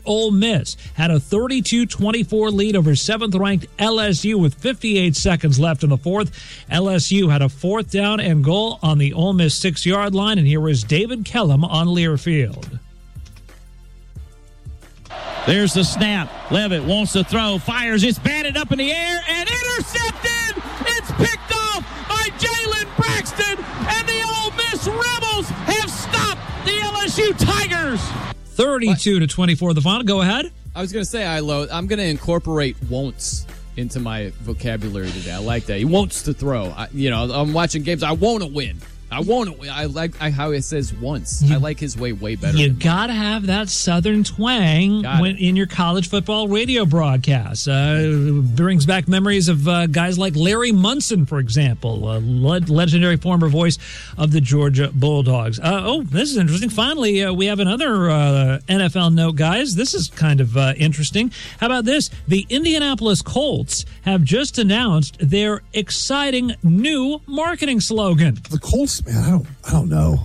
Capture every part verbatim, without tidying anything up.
Ole Miss had a thirty-two twenty-four lead over seventh-ranked L S U with fifty-eight seconds left in the fourth. L S U had a fourth down and goal on the Ole Miss six-yard line, and here was David Kellum on Learfield. There's the snap. Levitt wants to throw, fires. It's batted up in the air and intercepted. It's picked off by Jalen Braxton, and the Ole Miss Rebels have stopped the L S U Tigers. thirty-two to twenty-four the final. Go ahead. I was going to say, I lo- I'm going to incorporate won'ts into my vocabulary today. I like that. He wants to throw. I, you know, I'm watching games. I want to win. I won't. I like I, how it says once. You, I like his way way better. You got to have that Southern twang when, in your college football radio broadcasts. Uh, brings back memories of uh, guys like Larry Munson, for example, a le- legendary former voice of the Georgia Bulldogs. Uh, oh, this is interesting. Finally, uh, we have another uh, N F L note, guys. This is kind of uh, interesting. How about this? The Indianapolis Colts have just announced their exciting new marketing slogan. The Colts, man, I don't, I don't know.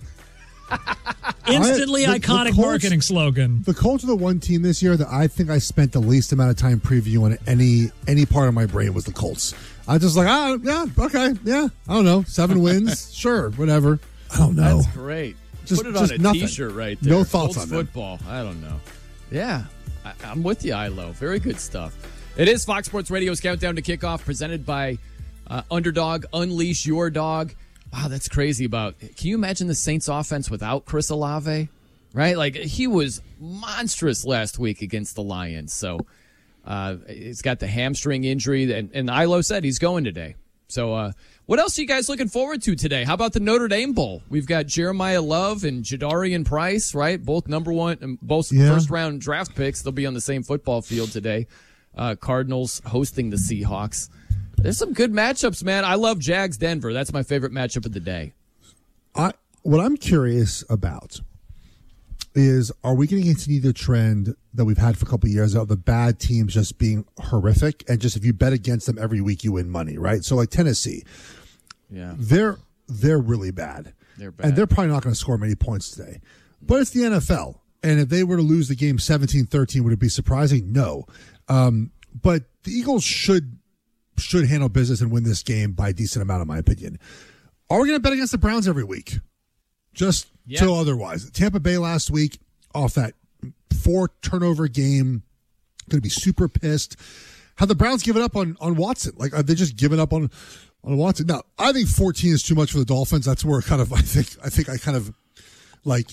Instantly I, the, iconic the Colts, marketing slogan. The Colts are the one team this year that I think I spent the least amount of time previewing any any part of my brain was the Colts. I was just like, ah, yeah, okay, yeah, I don't know, seven wins, sure, whatever. I don't know. That's great. Just, Put it just on a nothing. T-shirt right there. No thoughts Colts on football. That. I don't know. Yeah, I, I'm with you, Ilo. Very good stuff. It is Fox Sports Radio's Countdown to Kickoff, presented by uh, Underdog. Unleash your dog. Wow, that's crazy. About can you imagine the Saints offense without Chris Olave? Right, like he was monstrous last week against the Lions. So uh, he's got the hamstring injury, and, and Ilo said he's going today. So uh, what else are you guys looking forward to today? How about the Notre Dame Bowl? We've got Jeremiah Love and Jadarian Price, right? Both number one, both Yeah. first round draft picks. They'll be on the same football field today. Uh, Cardinals hosting the Seahawks. There's some good matchups, man. I love Jags Denver. That's my favorite matchup of the day. I what I'm curious about is, are we going to continue the trend that we've had for a couple of years of the bad teams just being horrific, and just if you bet against them every week you win money, right? So like Tennessee, yeah, they're they're really bad, they're bad, and they're probably not going to score many points today. But it's the N F L, and if they were to lose the game seventeen thirteen, would it be surprising? No, um, but the Eagles should. should handle business and win this game by a decent amount, in my opinion. Are we going to bet against the Browns every week? Just yeah. so otherwise. Tampa Bay last week, off that four turnover game, going to be super pissed. Have the Browns given up on, on Watson? Like, are they just giving up on, on Watson? Now, I think fourteen is too much for the Dolphins. That's where kind of, I think, I think I kind of like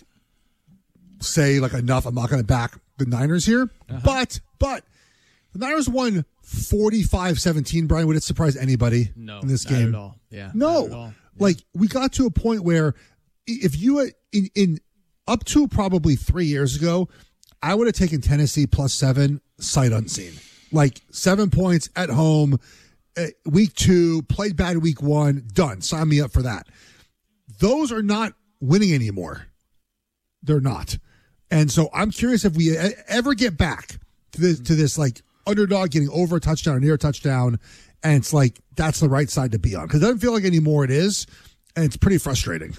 say like enough. I'm not going to back the Niners here, uh-huh. but, but the Niners won forty-five seventeen, Brian. Would it surprise anybody no, in this not game? At all. Yeah, no. not at all. Yeah. Like, we got to a point where if you, in, in up to probably three years ago, I would have taken Tennessee plus seven, sight unseen. Like, seven points at home, uh, week two, played bad week one, done. Sign me up for that. Those are not winning anymore. They're not. And so I'm curious if we ever get back to this, to this like, underdog getting over a touchdown or near a touchdown, and it's like that's the right side to be on, because it doesn't feel like anymore it is, and it's pretty frustrating.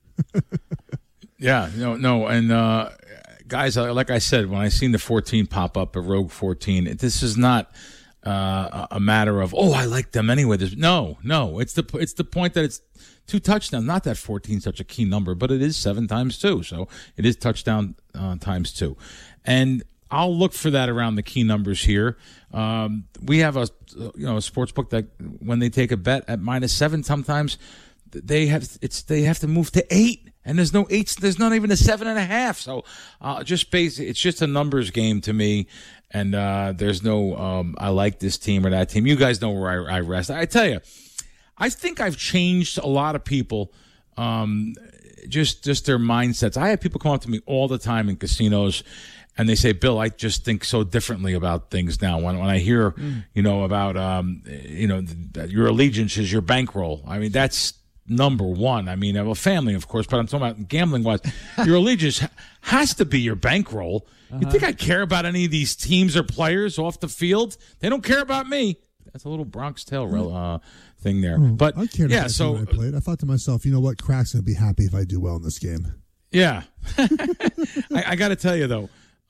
yeah, no, no, and uh, guys, like I said, when I seen the fourteen pop up, a Rogue fourteen, this is not uh, a matter of oh, I like them anyway. There's, no, no, it's the it's the point that it's two touchdowns. Not that fourteen is such a key number, but it is seven times two, so it is touchdown uh, times two, and I'll look for that around the key numbers here. Um, we have a you know a sports book that when they take a bet at minus seven, sometimes they have it's they have to move to eight, and there's no eight. There's not even a seven and a half. So uh, just base it's just a numbers game to me, and uh, there's no um, I like this team or that team. You guys know where I, I rest. I tell you, I think I've changed a lot of people. Um, just just their mindsets. I have people come up to me all the time in casinos. And they say, Bill, I just think so differently about things now. When when I hear, mm. you know, about, um, you know, th- your allegiance is your bankroll. I mean, that's number one. I mean, I have a family, of course, but I'm talking about gambling-wise. Your allegiance ha- has to be your bankroll. Uh-huh. You think I care about any of these teams or players off the field? They don't care about me. That's a little Bronx Tale uh, thing there. Oh, but I cared yeah, so when I played. I thought to myself, you know what? Crack's going to be happy if I do well in this game. Yeah. I, I got to tell you, though.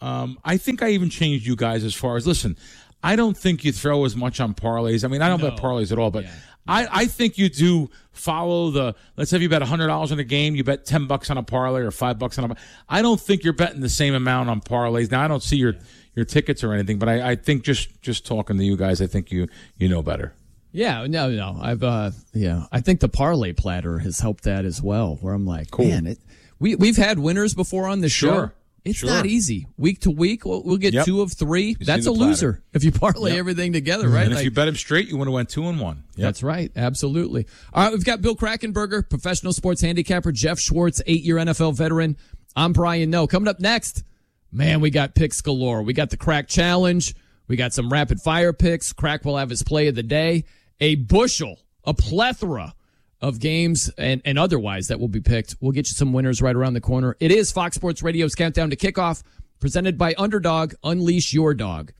Um, I think I even changed you guys as far as, listen, I don't think you throw as much on parlays. I mean, I don't no. bet parlays at all, but yeah. I, I think you do follow the, let's say if you bet one hundred dollars on a game, you bet ten bucks on a parlay or five bucks on a, I don't think you're betting the same amount on parlays. Now, I don't see your, your tickets or anything, but I, I think just, just talking to you guys, I think you, you know better. Yeah, no, no. I've, uh, yeah, I think the parlay platter has helped that as well, where I'm like, cool. man, it, we, we've had winners before on the show. Sure. It's sure. not easy. Week to week, we'll, we'll get yep. two of three. You That's a loser if you parlay yep. everything together, right? And like, if you bet them straight, you would have went two and one. Yep. That's right. Absolutely. All right, we've got Bill Krackomberger, professional sports handicapper, Jeff Schwartz, eight-year N F L veteran. I'm Brian Noe. Coming up next, man, we got picks galore. We got the Crack Challenge. We got some rapid-fire picks. Crack will have his play of the day. A bushel, a plethora of games and, and otherwise that will be picked. We'll get you some winners right around the corner. It is Fox Sports Radio's Countdown to Kickoff, presented by Underdog. Unleash your dog.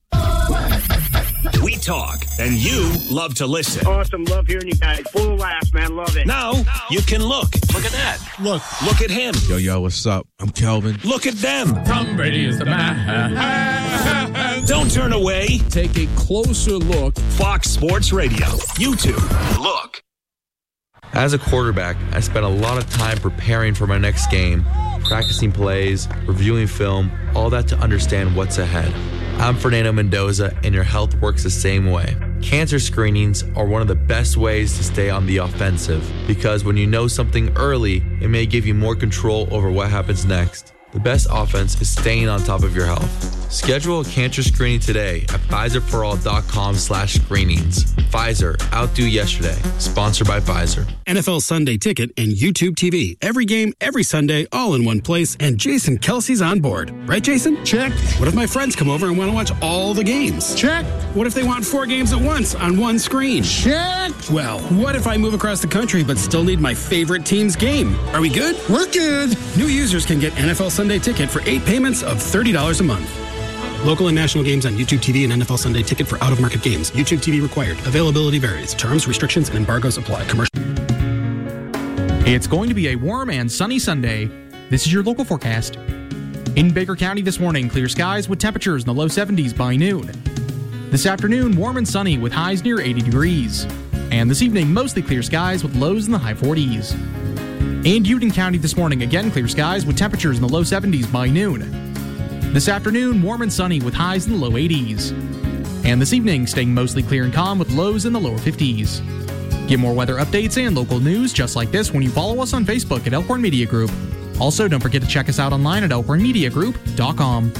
We talk, and you love to listen. Awesome. Love hearing you guys. Full of laughs, man. Love it. Now, you can look. Look at that. Look. Look at him. Yo, yo, what's up? I'm Kelvin. Look at them. Tom Brady is the man. Don't turn away. Take a closer look. Fox Sports Radio. YouTube. Look. As a quarterback, I spent a lot of time preparing for my next game, practicing plays, reviewing film, all that to understand what's ahead. I'm Fernando Mendoza, and your health works the same way. Cancer screenings are one of the best ways to stay on the offensive, because when you know something early, it may give you more control over what happens next. The best offense is staying on top of your health. Schedule a cancer screening today at Pfizer For All dot com slash screenings. Pfizer, outdo yesterday. Sponsored by Pfizer. N F L Sunday Ticket and YouTube T V. Every game, every Sunday, all in one place. And Jason Kelsey's on board. Right, Jason? Check. What if my friends come over and want to watch all the games? Check. What if they want four games at once on one screen? Check. Well, what if I move across the country but still need my favorite team's game? Are we good? We're good. New users can get N F L Sunday Ticket for eight payments of thirty dollars a month. Local and national games on YouTube T V and N F L Sunday Ticket for out-of-market games. YouTube T V required. Availability varies. Terms, restrictions, and embargoes apply. Commercial. It's going to be a warm and sunny Sunday. This is your local forecast. In Baker County this morning, clear skies with temperatures in the low seventies by noon. This afternoon, warm and sunny with highs near eighty degrees. And this evening, mostly clear skies with lows in the high forties. In Union County this morning, again clear skies with temperatures in the low seventies by noon. This afternoon, warm and sunny with highs in the low eighties. And this evening, staying mostly clear and calm with lows in the lower fifties. Get more weather updates and local news just like this when you follow us on Facebook at Elkhorn Media Group. Also, don't forget to check us out online at elkhorn media group dot com.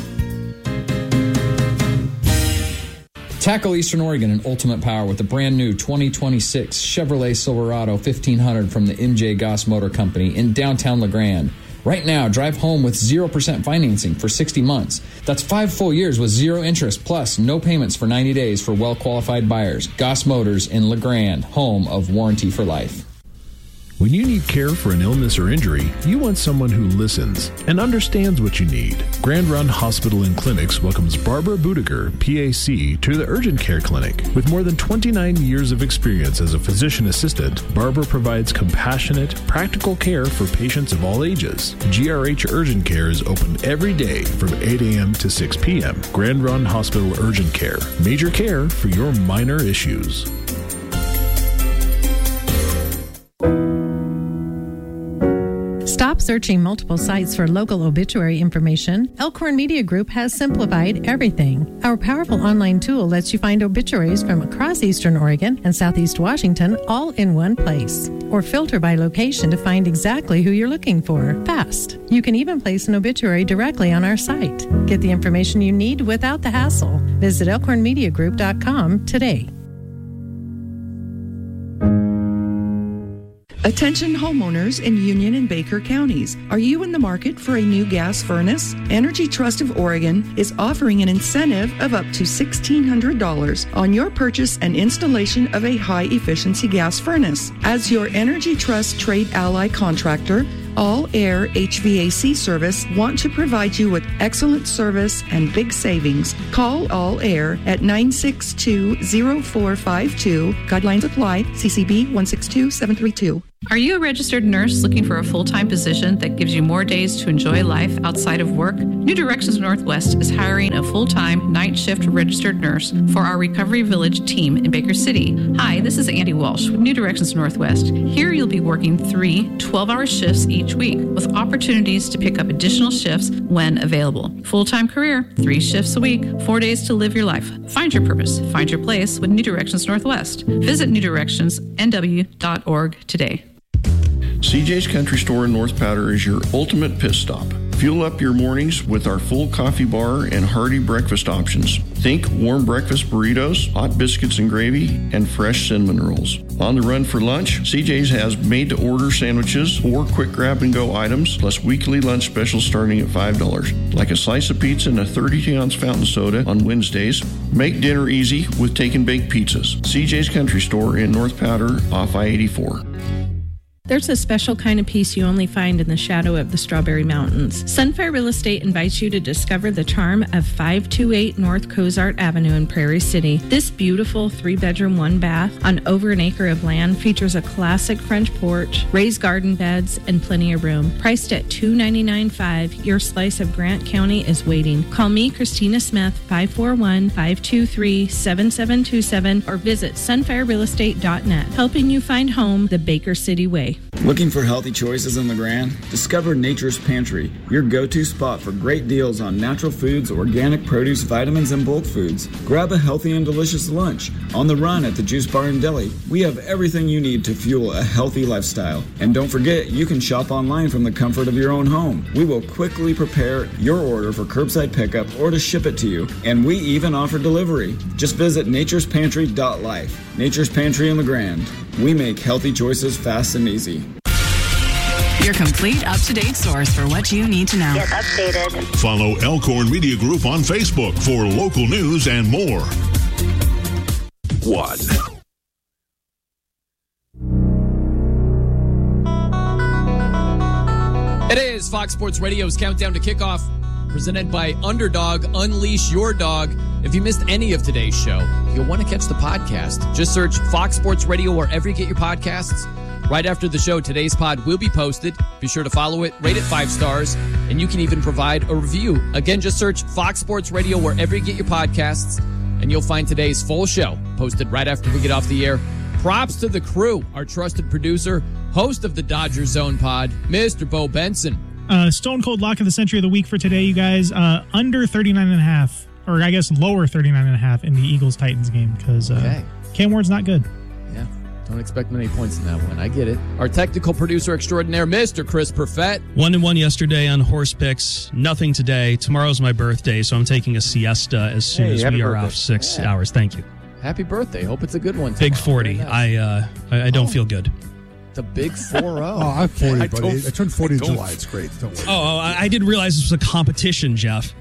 Tackle Eastern Oregon in ultimate power with the brand new twenty twenty-six Chevrolet Silverado fifteen hundred from the M J Goss Motor Company in downtown LeGrand. Right now, drive home with zero percent financing for sixty months. That's five full years with zero interest plus no payments for ninety days for well-qualified buyers. Goss Motors in LeGrand, home of Warranty for Life. When you need care for an illness or injury, you want someone who listens and understands what you need. Grand Run Hospital and Clinics welcomes Barbara Budiger, P A C, to the Urgent Care Clinic. With more than twenty-nine years of experience as a physician assistant, Barbara provides compassionate, practical care for patients of all ages. G R H Urgent Care is open every day from eight a.m. to six p.m. Grand Run Hospital Urgent Care. Major care for your minor issues. Stop searching multiple sites for local obituary information. Elkhorn Media Group has simplified everything. Our powerful online tool lets you find obituaries from across Eastern Oregon and Southeast Washington all in one place. Or filter by location to find exactly who you're looking for, fast. You can even place an obituary directly on our site. Get the information you need without the hassle. Visit elkhorn media group dot com today. Attention homeowners in Union and Baker counties. Are you in the market for a new gas furnace? Energy Trust of Oregon is offering an incentive of up to sixteen hundred dollars on your purchase and installation of a high-efficiency gas furnace. As your Energy Trust Trade Ally contractor, All Air H V A C service want to provide you with excellent service and big savings. Call All Air at nine six two, zero four five two. Guidelines apply. C C B one six two seven three two. Are you a registered nurse looking for a full-time position that gives you more days to enjoy life outside of work? New Directions Northwest is hiring a full-time night shift registered nurse for our Recovery Village team in Baker City. Hi, this is Andy Walsh with New Directions Northwest. Here you'll be working three twelve-hour shifts each week with opportunities to pick up additional shifts when available. Full-time career, three shifts a week, four days to live your life. Find your purpose, find your place with New Directions Northwest. Visit new directions n w dot org today. C J's Country Store in North Powder is your ultimate pit stop. Fuel up your mornings with our full coffee bar and hearty breakfast options. Think warm breakfast burritos, hot biscuits and gravy, and fresh cinnamon rolls. On the run for lunch, C J's has made-to-order sandwiches or quick grab-and-go items, plus weekly lunch specials starting at five dollars, like a slice of pizza and a thirty-two ounce fountain soda on Wednesdays. Make dinner easy with take-and-bake pizzas. C J's Country Store in North Powder off I eighty-four. There's a special kind of peace you only find in the shadow of the Strawberry Mountains. Sunfire Real Estate invites you to discover the charm of five two eight North Cozart Avenue in Prairie City. This beautiful three-bedroom, one-bath on over an acre of land features a classic French porch, raised garden beds, and plenty of room. Priced at two hundred ninety-nine thousand five dollars, your slice of Grant County is waiting. Call me, Christina Smith, five four one, five two three, seven seven two seven, or visit sunfire real estate dot net, helping you find home the Baker City way. Looking for healthy choices in LeGrand? Discover Nature's Pantry, your go-to spot for great deals on natural foods, organic produce, vitamins, and bulk foods. Grab a healthy and delicious lunch. On the run at the Juice Bar and Deli, we have everything you need to fuel a healthy lifestyle. And don't forget, you can shop online from the comfort of your own home. We will quickly prepare your order for curbside pickup or to ship it to you. And we even offer delivery. Just visit natures pantry dot life. Nature's Pantry in LeGrand. We make healthy choices fast and easy. Your complete up-to-date source for what you need to know. Get updated. Follow Elkhorn Media Group on Facebook for local news and more. One. It is Fox Sports Radio's Countdown to Kickoff, presented by Underdog. Unleash your dog. If you missed any of today's show, you'll want to catch the podcast. Just search Fox Sports Radio wherever you get your podcasts. Right after the show, today's pod will be posted. Be sure to follow it, rate it five stars, and you can even provide a review. Again, just search Fox Sports Radio wherever you get your podcasts, and you'll find today's full show posted right after we get off the air. Props to the crew, our trusted producer, host of the Dodger Zone pod, Mister Bo Benson. Uh, Stone Cold Lock of the Century of the Week for today, you guys. Uh, under thirty-nine and a half, or I guess lower thirty-nine and a half in the Eagles-Titans game, because uh, okay. Cam Ward's not good. Yeah, don't expect many points in that one. I get it. Our technical producer extraordinaire, Mister Chris Perfett. One and one yesterday on horse picks. Nothing today. Tomorrow's my birthday, so I'm taking a siesta as soon Hey, as happy we are birthday. off six Yeah. hours. Thank you. Happy birthday. Hope it's a good one. Big tomorrow. forty. Very nice. I uh, I, I don't feel good. The big four oh. Oh, I'm forty, I buddy. don't- I turned forty in I don't- July. It's great. Don't worry. Oh, oh, I, I didn't realize this was a competition, Jeff.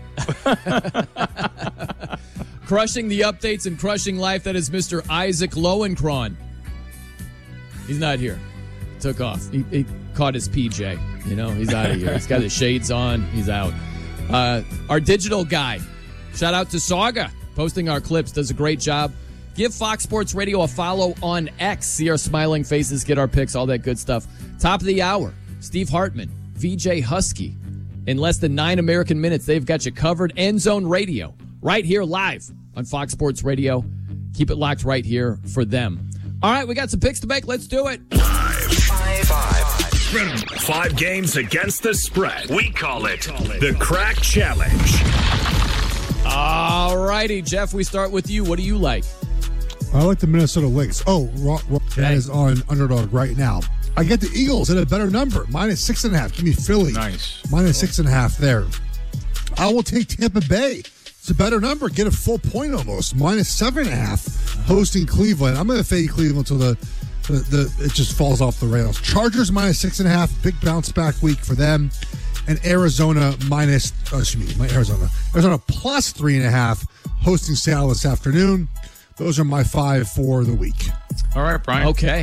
Crushing the updates and crushing life, that is Mister Isaac Lowenkron. He's not here. Took off. He, he caught his P J. You know, he's out of here. He's got his shades on. He's out. Uh, our digital guy, shout out to Saga, posting our clips, does a great job. Give Fox Sports Radio a follow on X. See our smiling faces, get our picks, all that good stuff. Top of the hour, Steve Hartman, V J Husky. In less than nine American minutes, they've got you covered. End Zone Radio, right here live on Fox Sports Radio. Keep it locked right here for them. All right, we got some picks to make. Let's do it. Five. Five. Five games against the spread. We call it the Crack Challenge. All righty, Jeff, we start with you. What do you like? I like the Minnesota Lynx. Oh, raw, raw, that is on Underdog right now. I get the Eagles at a better number, minus six and a half. Give me Philly. Nice. Minus six and a half there. I will take Tampa Bay. It's a better number. Get a full point almost. Minus seven and a half. Hosting Cleveland. I'm going to fade Cleveland until the, the, the it just falls off the rails. Chargers minus six and a half. Big bounce back week for them. And Arizona minus, oh, excuse me, my Arizona. Arizona plus three and a half. Hosting Seattle this afternoon. Those are my five for the week. All right, Brian. Okay.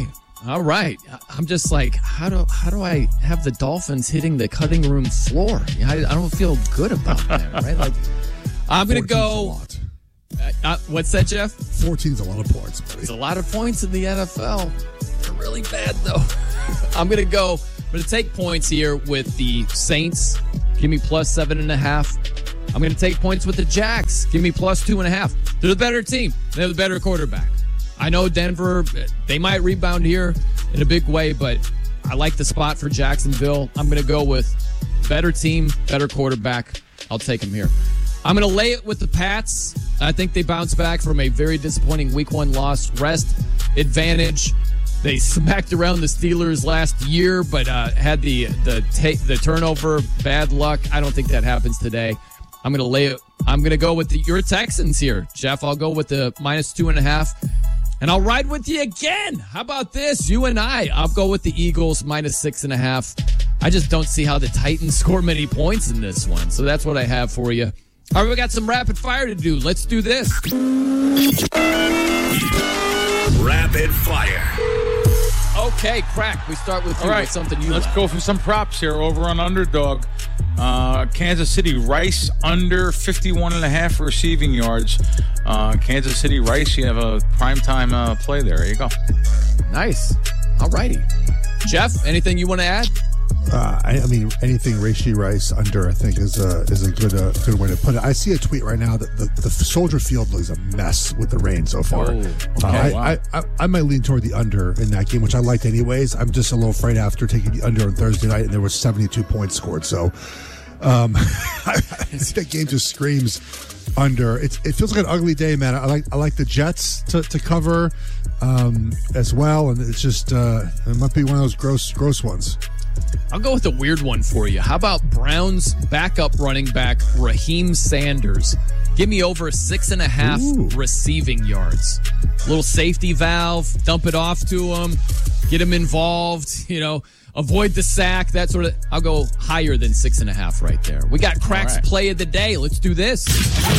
All right. I'm just like, how do how do I have the Dolphins hitting the cutting room floor? I, I don't feel good about that, right? Like, I'm going to go. Uh, uh, what's that, Jeff? fourteen's a lot of points, buddy. It's a lot of points in the N F L. They're really bad, though. I'm going to go. I'm going to take points here with the Saints. Give me plus seven and a half. I'm going to take points with the Jacks. Give me plus two and a half. They're the better team. They're the better quarterback. I know Denver, they might rebound here in a big way, but I like the spot for Jacksonville. I'm going to go with better team, better quarterback. I'll take them here. I'm going to lay it with the Pats. I think they bounce back from a very disappointing week one loss. Rest advantage. They smacked around the Steelers last year, but uh, had the the ta- the turnover, bad luck. I don't think that happens today. I'm going to lay it. I'm going to go with the, your Texans here, Jeff. I'll go with the minus two and a half, and I'll ride with you again. How about this? You and I. I'll go with the Eagles minus six and a half. I just don't see how the Titans score many points in this one, so that's what I have for you. All right, we got some rapid fire to do. Let's do this. Rapid fire. Okay, Crack. We start with you. All right, with something you let's like. go for some props here over on Underdog. Uh, Kansas City Rice under fifty-one and a half receiving yards. Uh, Kansas City Rice, you have a primetime uh, play there. There you go. Nice. All righty. Jeff, anything you want to add? Uh, I, I mean, anything Rashee Rice under, I think, is a is a good uh, good way to put it. I see a tweet right now that the, the Soldier Field looks a mess with the rain so far. Oh, okay. uh, I, wow. I, I I might lean toward the under in that game, which I liked anyways. I'm just a little afraid after taking the under on Thursday night, and there was seventy-two points scored. So um, I, I think that game just screams under. It's, it feels like an ugly day, man. I like I like the Jets to, to cover um, as well, and it's just uh, it might be one of those gross gross ones. I'll go with a weird one for you. How about Browns backup running back Raheem Sanders? Give me over six and a half Ooh. receiving yards. Little safety valve, dump it off to him, get him involved, you know, avoid the sack, that sort of. I'll go higher than six and a half right there. We got Crack's right. play of the day. Let's do this.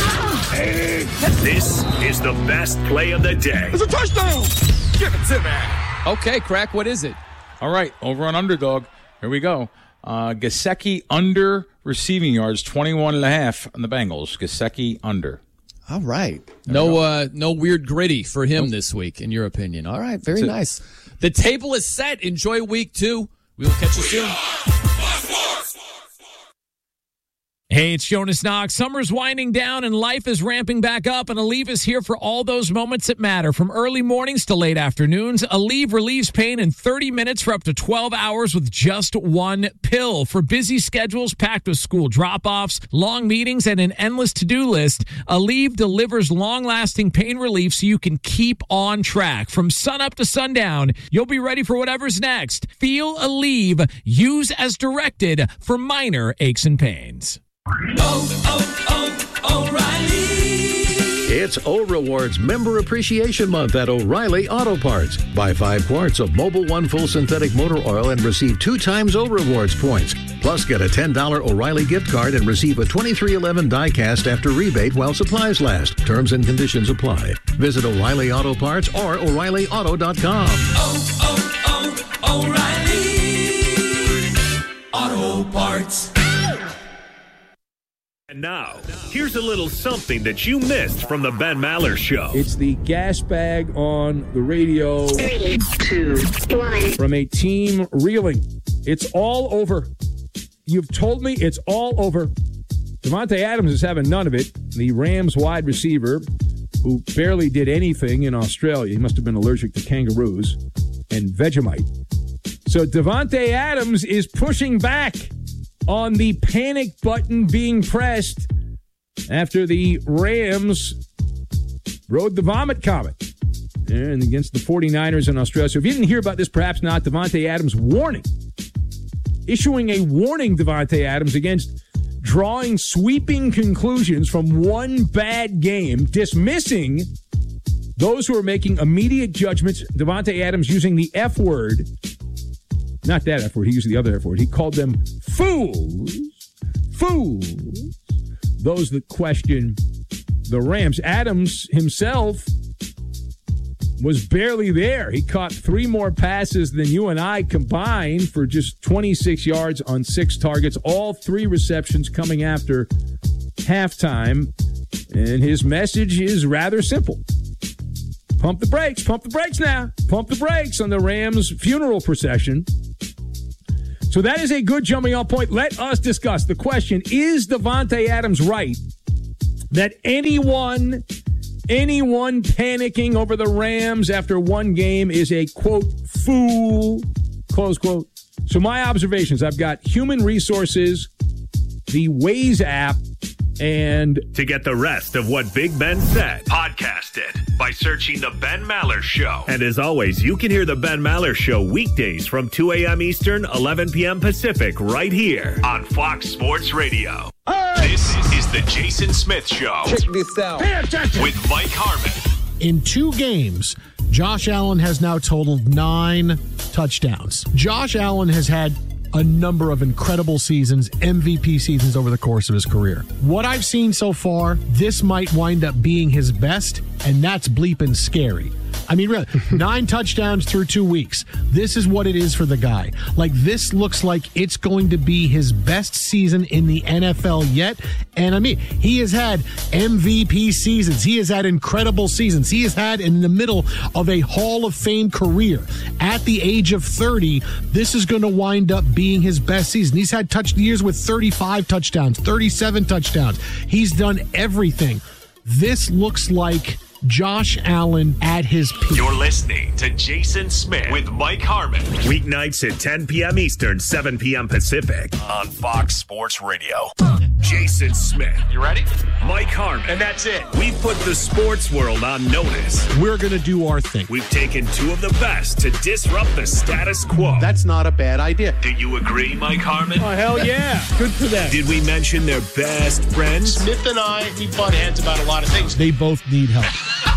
This is the best play of the day. It's a touchdown! Give it to me. Okay, Crack, what is it? All right, over on Underdog. Here we go. Uh, Gesicki under receiving yards, twenty-one and a half on the Bengals. Gesicki under. All right. No uh, no weird gritty for him nope. this week, in your opinion. All right, very That's nice. It. The table is set. Enjoy week two. We will catch you soon. Hey, it's Jonas Knox. Summer's winding down and life is ramping back up, and Aleve is here for all those moments that matter. From early mornings to late afternoons, Aleve relieves pain in thirty minutes for up to twelve hours with just one pill. For busy schedules packed with school drop-offs, long meetings, and an endless to-do list, Aleve delivers long-lasting pain relief so you can keep on track. From sunup to sundown, you'll be ready for whatever's next. Feel Aleve. Use as directed for minor aches and pains. Oh, oh, oh, O'Reilly! It's O Rewards Member Appreciation Month at O'Reilly Auto Parts. Buy five quarts of Mobil One Full Synthetic Motor Oil and receive two times O Rewards points. Plus, get a ten dollars O'Reilly gift card and receive a twenty-three eleven die-cast after rebate while supplies last. Terms and conditions apply. Visit O'Reilly Auto Parts or O'Reilly Auto dot com. Oh, oh, oh, O'Reilly Auto Parts. And now, here's a little something that you missed from the Ben Maller Show. It's the gas bag on the radio. Three, two, one. From a team reeling. It's all over. You've told me it's all over. Davante Adams is having none of it. The Rams wide receiver, who barely did anything in Australia. He must have been allergic to kangaroos and Vegemite. So Davante Adams is pushing back on the panic button being pressed after the Rams rode the vomit comet and against the 49ers in Australia. So if you didn't hear about this, perhaps not, Davante Adams warning, issuing a warning, Davante Adams, against drawing sweeping conclusions from one bad game, dismissing those who are making immediate judgments. Davante Adams using the F word. Not that F word. He used the other F word. He called them fools. Fools. Those that question the Rams. Adams himself was barely there. He caught three more passes than you and I combined for just twenty-six yards on six targets, all three receptions coming after halftime. And his message is rather simple. Pump the brakes, pump the brakes now. Pump the brakes on the Rams funeral procession. So that is a good jumping off point. Let us discuss the question, is Davante Adams right that anyone, anyone panicking over the Rams after one game is a, quote, fool, close quote. So my observations, I've got Human Resources, the Waze app, and to get the rest of what Big Ben said, podcast it by searching The Ben Maller Show. And as always, you can hear The Ben Maller Show weekdays from two a.m. Eastern, eleven p.m. Pacific, right here on Fox Sports Radio. Hey! This is the Jason Smith Show. Check this out. With Mike Harmon. In two games, Josh Allen has now totaled nine touchdowns. Josh Allen has had a number of incredible seasons, M V P seasons over the course of his career. What I've seen so far, this might wind up being his best, and that's bleeping scary. I mean, really, nine touchdowns through two weeks. This is what it is for the guy. Like, this looks like it's going to be his best season in the N F L yet. And, I mean, he has had M V P seasons. He has had incredible seasons. He has had in the middle of a Hall of Fame career. At the age of thirty, this is going to wind up being his best season. He's had touch years with thirty-five touchdowns, thirty-seven touchdowns. He's done everything. This looks like Josh Allen at his peak. You're listening to Jason Smith with Mike Harmon. Weeknights at ten p.m. Eastern, seven p.m. Pacific on Fox Sports Radio. Jason Smith. You ready? Mike Harmon. And that's it. We put the sports world on notice. We're going to do our thing. We've taken two of the best to disrupt the status quo. That's not a bad idea. Do you agree, Mike Harmon? Oh, hell yeah. Good for them. Did we mention their best friends? Smith and I, we butt heads about a lot of things. They both need help.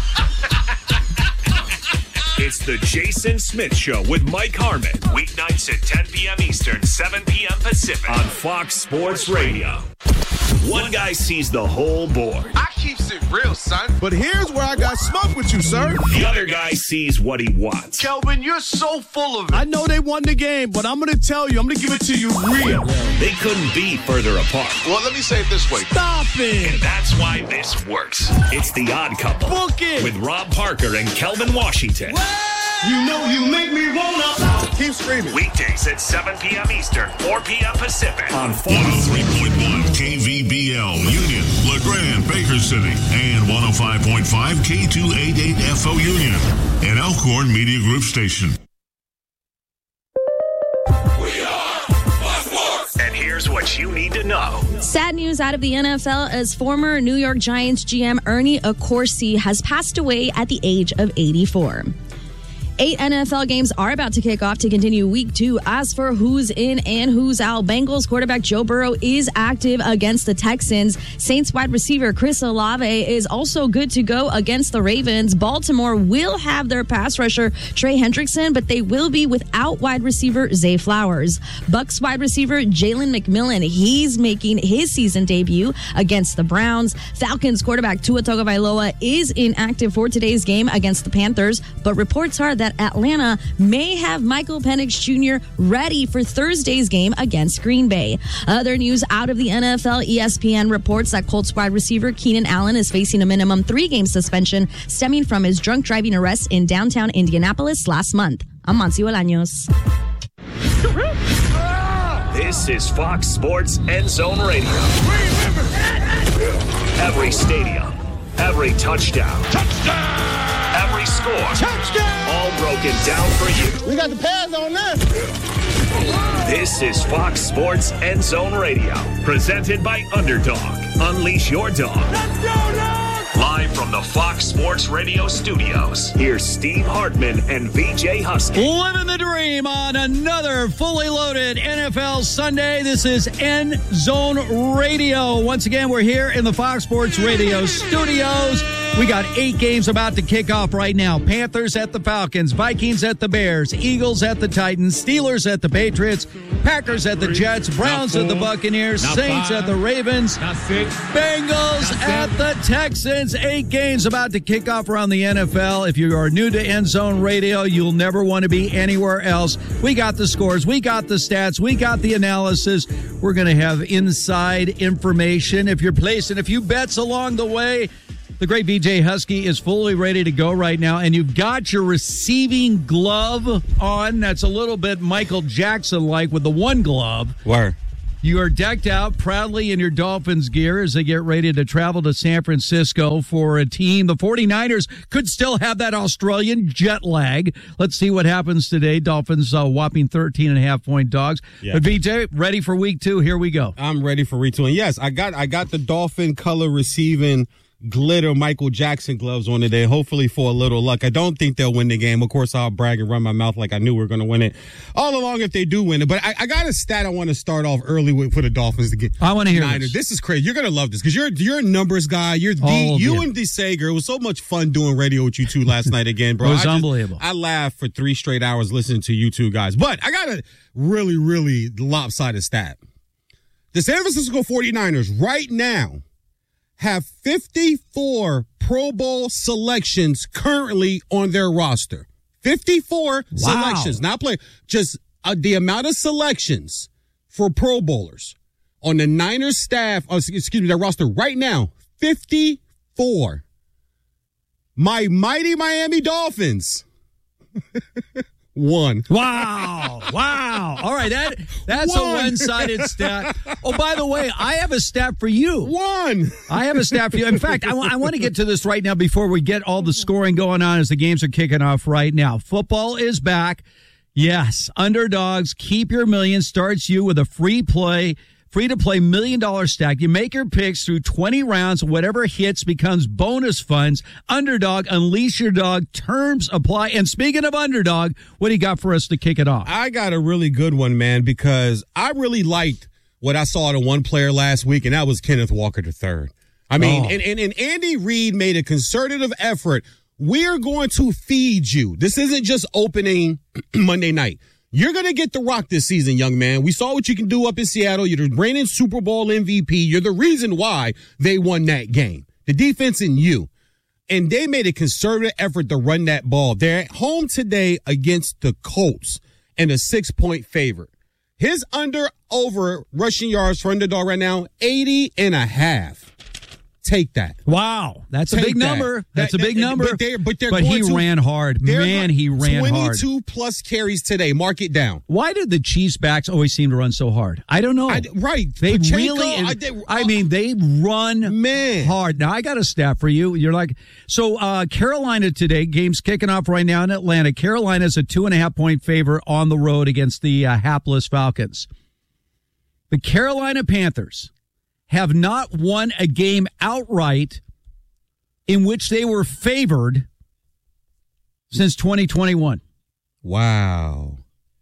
It's the Jason Smith Show with Mike Harmon. Weeknights at ten p.m. Eastern, seven p.m. Pacific on Fox Sports Radio. One guy sees the whole board. I keeps it real, son. But here's where I got smoke with you, sir. The other guy sees what he wants. Kelvin, you're so full of it. I know they won the game, but I'm going to tell you, I'm going to give it to you real. They couldn't be further apart. Well, let me say it this way. Stop it. And that's why this works. It's The Odd Couple. Book it. With Rob Parker and Kelvin Washington. You know you make me wanna. Keep screaming. Weekdays at seven p.m. Eastern, four p.m. Pacific on Fox. one oh three point one K V B L, Union, LeGrand, Baker City, and one oh five point five K two eighty-eight F O Union, an Elkhorn Media Group station. We are Fox Sports. And here's what you need to know. Sad news out of the N F L as former New York Giants G M Ernie Accorsi has passed away at the age of eighty-four. Eight N F L games are about to kick off to continue week two. As for who's in and who's out, Bengals quarterback Joe Burrow is active against the Texans. Saints wide receiver Chris Olave is also good to go against the Ravens. Baltimore will have their pass rusher Trey Hendrickson, but they will be without wide receiver Zay Flowers. Bucs wide receiver Jalen McMillan, he's making his season debut against the Browns. Falcons quarterback Tua Tagovailoa is inactive for today's game against the Panthers, but reports are that Atlanta may have Michael Penix Junior ready for Thursday's game against Green Bay. Other news out of the N F L, E S P N reports that Colts wide receiver Keenan Allen is facing a minimum three-game suspension stemming from his drunk driving arrest in downtown Indianapolis last month. I'm Monty Bolaños. This is Fox Sports End Zone Radio. Every stadium, every touchdown. Touchdown! Every score. Touchdown! All broken down for you. We got the pads on this. This is Fox Sports End Zone Radio. Presented by Underdog. Unleash your dog. Let's go, dog! Live from the Fox Sports Radio studios. Here's Steve Hartman and V J Husky. Living the dream on another fully loaded N F L Sunday. This is End Zone Radio. Once again, we're here in the Fox Sports Radio studios. We got eight games about to kick off right now. Panthers at the Falcons, Vikings at the Bears, Eagles at the Titans, Steelers at the Patriots, Packers at the Jets, Browns at the Buccaneers, Saints at the Ravens, Bengals at the Texans. Eight games about to kick off around the N F L. If you are new to End Zone Radio, you'll never want to be anywhere else. We got the scores, we got the stats, we got the analysis. We're going to have inside information. If you're placing a few bets along the way, the great B J Husky is fully ready to go right now, and you've got your receiving glove on. That's a little bit Michael Jackson-like with the one glove. Where? You are decked out proudly in your Dolphins gear as they get ready to travel to San Francisco for a team. The 49ers could still have that Australian jet lag. Let's see what happens today. Dolphins uh, whopping thirteen and a half point dogs. Yeah. But B J, ready for week two? Here we go. I'm ready for week two. And yes, I got I got the Dolphin color receiving glitter Michael Jackson gloves on today, hopefully for a little luck. I don't think they'll win the game. Of course, I'll brag and run my mouth like I knew we were going to win it all along if they do win it. But I, I got a stat I want to start off early with for the Dolphins to get. I want to hear Niners. this. This is crazy. You're going to love this because you're you're a numbers guy. You're the, you you and DeSager. It was so much fun doing radio with you two last night again, bro. It was I just, unbelievable. I laughed for three straight hours listening to you two guys. But I got a really, really lopsided stat. The San Francisco 49ers right now have fifty-four Pro Bowl selections currently on their roster. fifty-four Wow. selections. Not play, just uh, the amount of selections for Pro Bowlers on the Niners staff, uh, excuse me, their roster right now, fifty-four. My mighty Miami Dolphins. One. Wow. Wow. All right. That That's One. a one-sided stat. Oh, by the way, I have a stat for you. One. I have a stat for you. In fact, I, w- I want to get to this right now before we get all the scoring going on as the games are kicking off right now. Football is back. Yes. Underdogs, Keep Your Million starts you with a free play. Free to play million dollar stack. You make your picks through twenty rounds. Whatever hits becomes bonus funds. Underdog, unleash your dog. Terms apply. And speaking of Underdog, what do you got for us to kick it off? I got a really good one, man, because I really liked what I saw to one player last week, and that was Kenneth Walker the third. I mean, Oh. and, and, and Andy Reid made a concerted effort. We're going to feed you. This isn't just opening Monday night. You're going to get the rock this season, young man. We saw what you can do up in Seattle. You're the reigning Super Bowl M V P. You're the reason why they won that game. The defense and you. And they made a concerted effort to run that ball. They're at home today against the Colts and a six-point favorite. His under over rushing yards for underdog right now, eighty and a half. Take that. Wow. That's a Take big that. number. That's That- a big that- number. But, they're, but, they're But going he to- ran hard. they're Man, go- he ran hard. twenty-two plus carries today. Mark it down. Why did the Chiefs backs always seem to run so hard? I don't know. I, right. They Pacheco, really, I, I, they, mean, they run man. hard. Now, I got a stat for you. You're like, so uh, Carolina today, game's kicking off right now in Atlanta. Carolina's a two and a half point favorite on the road against the uh, hapless Falcons. The Carolina Panthers have not won a game outright in which they were favored since twenty twenty-one. Wow.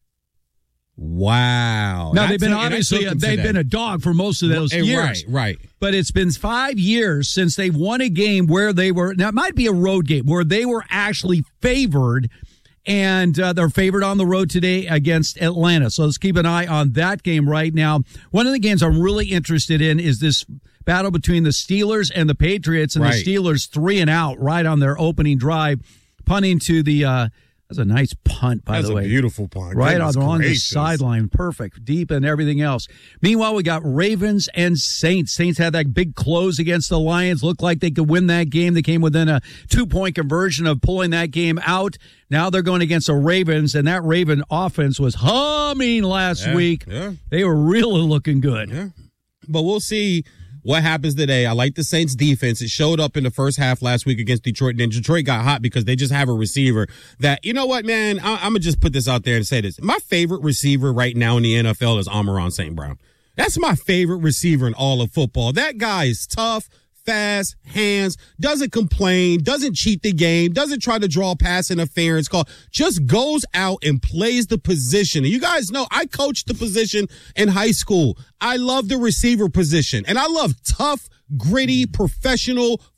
Wow. Now, That they've been took- and I obviously, took them they've today. been a dog for most of those Well, eh, years. Right, right. But it's been five years since they won a game where they were, now it might be a road game, where they were actually favored, and uh, they're favored on the road today against Atlanta. So let's keep an eye on that game right now. One of the games I'm really interested in is this battle between the Steelers and the Patriots, and Right. the Steelers three and out right on their opening drive, punting to the, uh, that's a nice punt, by That's the a way. beautiful punt. Right Goodness on, on the gracious. sideline. Perfect. Deep and everything else. Meanwhile, we got Ravens and Saints. Saints had that big close against the Lions. Looked like they could win that game. They came within a two-point conversion of pulling that game out. Now they're going against the Ravens, and that Raven offense was humming last Yeah, week. yeah. They were really looking good. Yeah. But we'll see what happens today. I like the Saints defense. It showed up in the first half last week against Detroit. And Detroit got hot because they just have a receiver that, you know what, man, I, I'm going to just put this out there and say this. My favorite receiver right now in the N F L is Amon-Ra Saint Brown. That's my favorite receiver in all of football. That guy is tough, fast, hands, doesn't complain, doesn't cheat the game, doesn't try to draw pass interference call, just goes out and plays the position. And you guys know I coached the position in high school. I love the receiver position, and I love tough, gritty, professional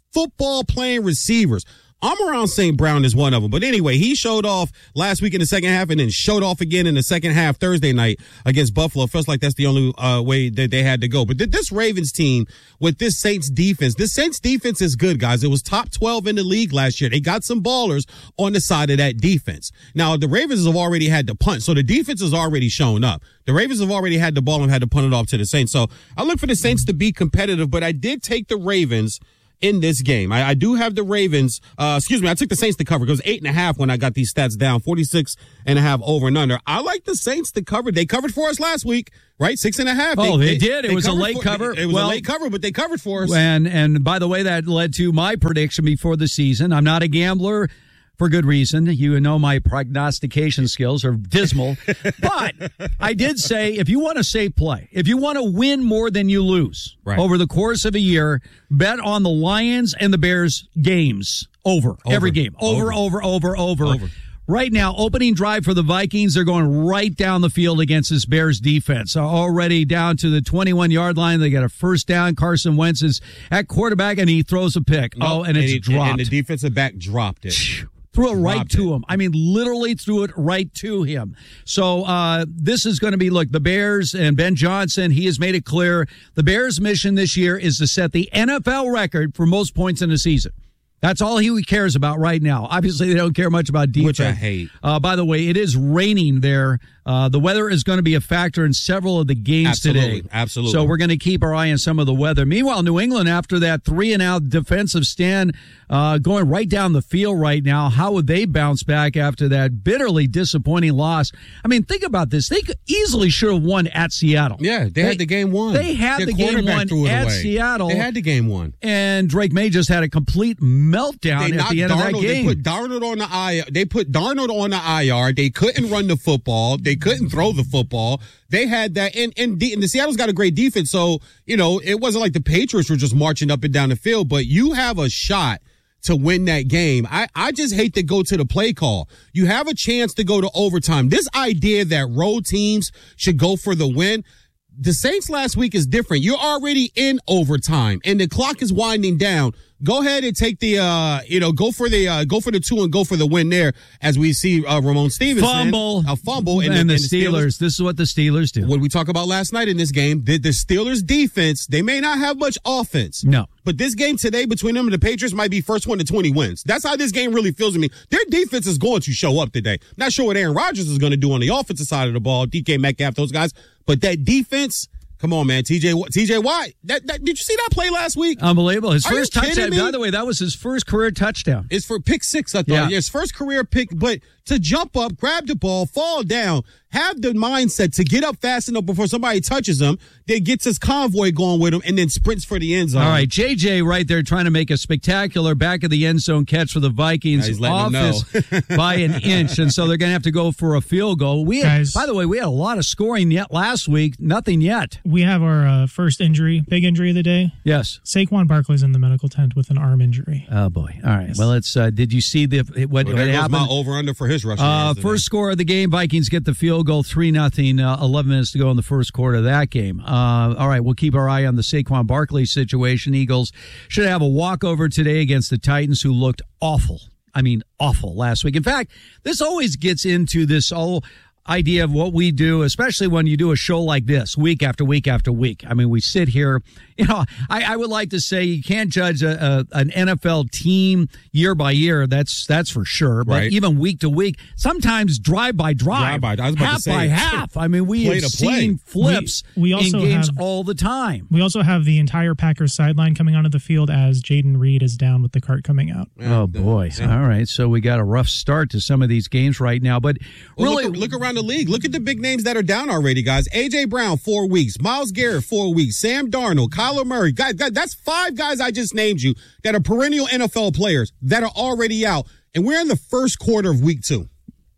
football playing receivers. Amon-Ra Saint Brown is one of them. But anyway, he showed off last week in the second half and then showed off again in the second half Thursday night against Buffalo. Feels like that's the only uh, way that they had to go. But th- this Ravens team with this Saints defense, this Saints defense is good, guys. It was top twelve in the league last year. They got some ballers on the side of that defense. Now, the Ravens have already had to punt, so the defense has already shown up. The Ravens have already had the ball and had to punt it off to the Saints. So I look for the Saints to be competitive, but I did take the Ravens in this game. I, I do have the Ravens, uh, excuse me, I took the Saints to cover. It was eight and a half when I got these stats down, forty-six and a half over and under. I like the Saints to cover. They covered for us last week, right? Six and a half. Oh, they, they, they did. It they was a late for, cover. It was well, a late cover, but they covered for us. And, and by the way, that led to my prediction before the season. I'm not a gambler. For good reason. You know my prognostication skills are dismal. But I did say, if you want to safe play, if you want to win more than you lose right. over the course of a year, bet on the Lions and the Bears games over. over. Every game. Over, over, over, over, over. over. Right now, opening drive for the Vikings, they're going right down the field against this Bears defense. Already down to the twenty-one-yard line. They got a first down. Carson Wentz is at quarterback, and he throws a pick. Nope. Oh, and it's and, dropped. And the defensive back dropped it. Threw it right Dropped to it. him. I mean, literally threw it right to him. So uh, this is going to be, look, the Bears and Ben Johnson, he has made it clear the Bears' mission this year is to set the N F L record for most points in a season. That's all he cares about right now. Obviously, they don't care much about defense. Which I hate. Uh, by the way, it is raining there. Uh, the weather is going to be a factor in several of the games Absolutely. today. Absolutely. So we're going to keep our eye on some of the weather. Meanwhile, New England, after that three and out defensive stand, uh, going right down the field right now, how would they bounce back after that bitterly disappointing loss? I mean, think about this. They could easily should have won at Seattle. Yeah, they, they had the game won. They had Their the game won threw it at away. Seattle. They had the game won. And Drake May just had a complete meltdown They at knocked the end Darnold, of that game. They put Darnold on the I R. They put Darnold on the I R. They couldn't run the football. They couldn't throw the football. They had that, and and, the, and the Seattle's got a great defense. So you know it wasn't like the Patriots were just marching up and down the field. But you have a shot to win that game. I I just hate to go to the play call. You have a chance to go to overtime. This idea that road teams should go for the win. The Saints last week is different. You're already in overtime, and the clock is winding down. Go ahead and take the, uh, you know, go for the, uh, go for the two and go for the win there. As we see, uh, Ramon Stevenson Fumble. a fumble, and, and, the, the, and the Steelers, Steelers. This is what the Steelers do. What we talked about last night in this game, the, the Steelers defense, they may not have much offense. No. But this game today between them and the Patriots might be first one to twenty wins. That's how this game really feels to me. Their defense is going to show up today. Not sure what Aaron Rodgers is going to do on the offensive side of the ball, D K Metcalf, those guys. But that defense, come on, man. T J T J Watt, that, that, did you see that play last week? Unbelievable. His Are first you kidding touchdown. me? By the way, that was his first career touchdown. It's for pick six, I thought. Yeah. Yeah. His first career pick, but to jump up, grab the ball, fall down, have the mindset to get up fast enough before somebody touches him, then gets his convoy going with him, and then sprints for the end zone. All right, J J right there trying to make a spectacular back of the end zone catch for the Vikings. Yeah, he's letting them Office by an inch, and so they're going to have to go for a field goal. We had, Guys. by the way, we had a lot of scoring yet last week. Nothing yet. We have our uh, first injury, big injury of the day. Yes. Saquon Barkley's in the medical tent with an arm injury. Oh, boy. All right. Well, it's, uh, did you see the what, Well, what there goes happened? my over-under for his rushing Uh, yards today. first score of the game, Vikings get the field goal, three nothing, uh, eleven minutes to go in the first quarter of that game. Uh, all right, we'll keep our eye on the Saquon Barkley situation. Eagles should have a walkover today against the Titans, who looked awful. I mean, awful last week. In fact, this always gets into this whole idea of what we do, especially when you do a show like this week after week after week. I mean, we sit here, you know, I, I would like to say you can't judge a, a, an N F L team year by year. That's that's for sure. But Right. even week to week, sometimes drive by drive, Drive by- I was about to half say, by half. I mean, we play have to play. seen flips We- we also in games have- all the time. We also have the entire Packers sideline coming onto the field as Jaden Reed is down with the cart coming out. Oh, boy. All right. So we got a rough start to some of these games right now. But Well, really, look, look around the league. Look at the big names that are down already, guys. A J Brown, four weeks. Myles Garrett, four weeks. Sam Darnold, Kyler Murray. Guys, guys, that's five guys I just named you that are perennial N F L players that are already out. And we're in the first quarter of week two.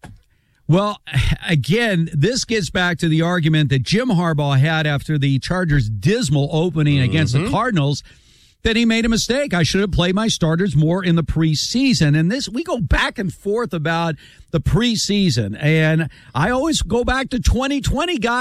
Well, again, this gets back to the argument that Jim Harbaugh had after the Chargers' dismal opening mm-hmm. against the Cardinals, that he made a mistake. I should have played my starters more in the preseason. And this, we go back and forth about the preseason. And I always go back to twenty twenty, guys.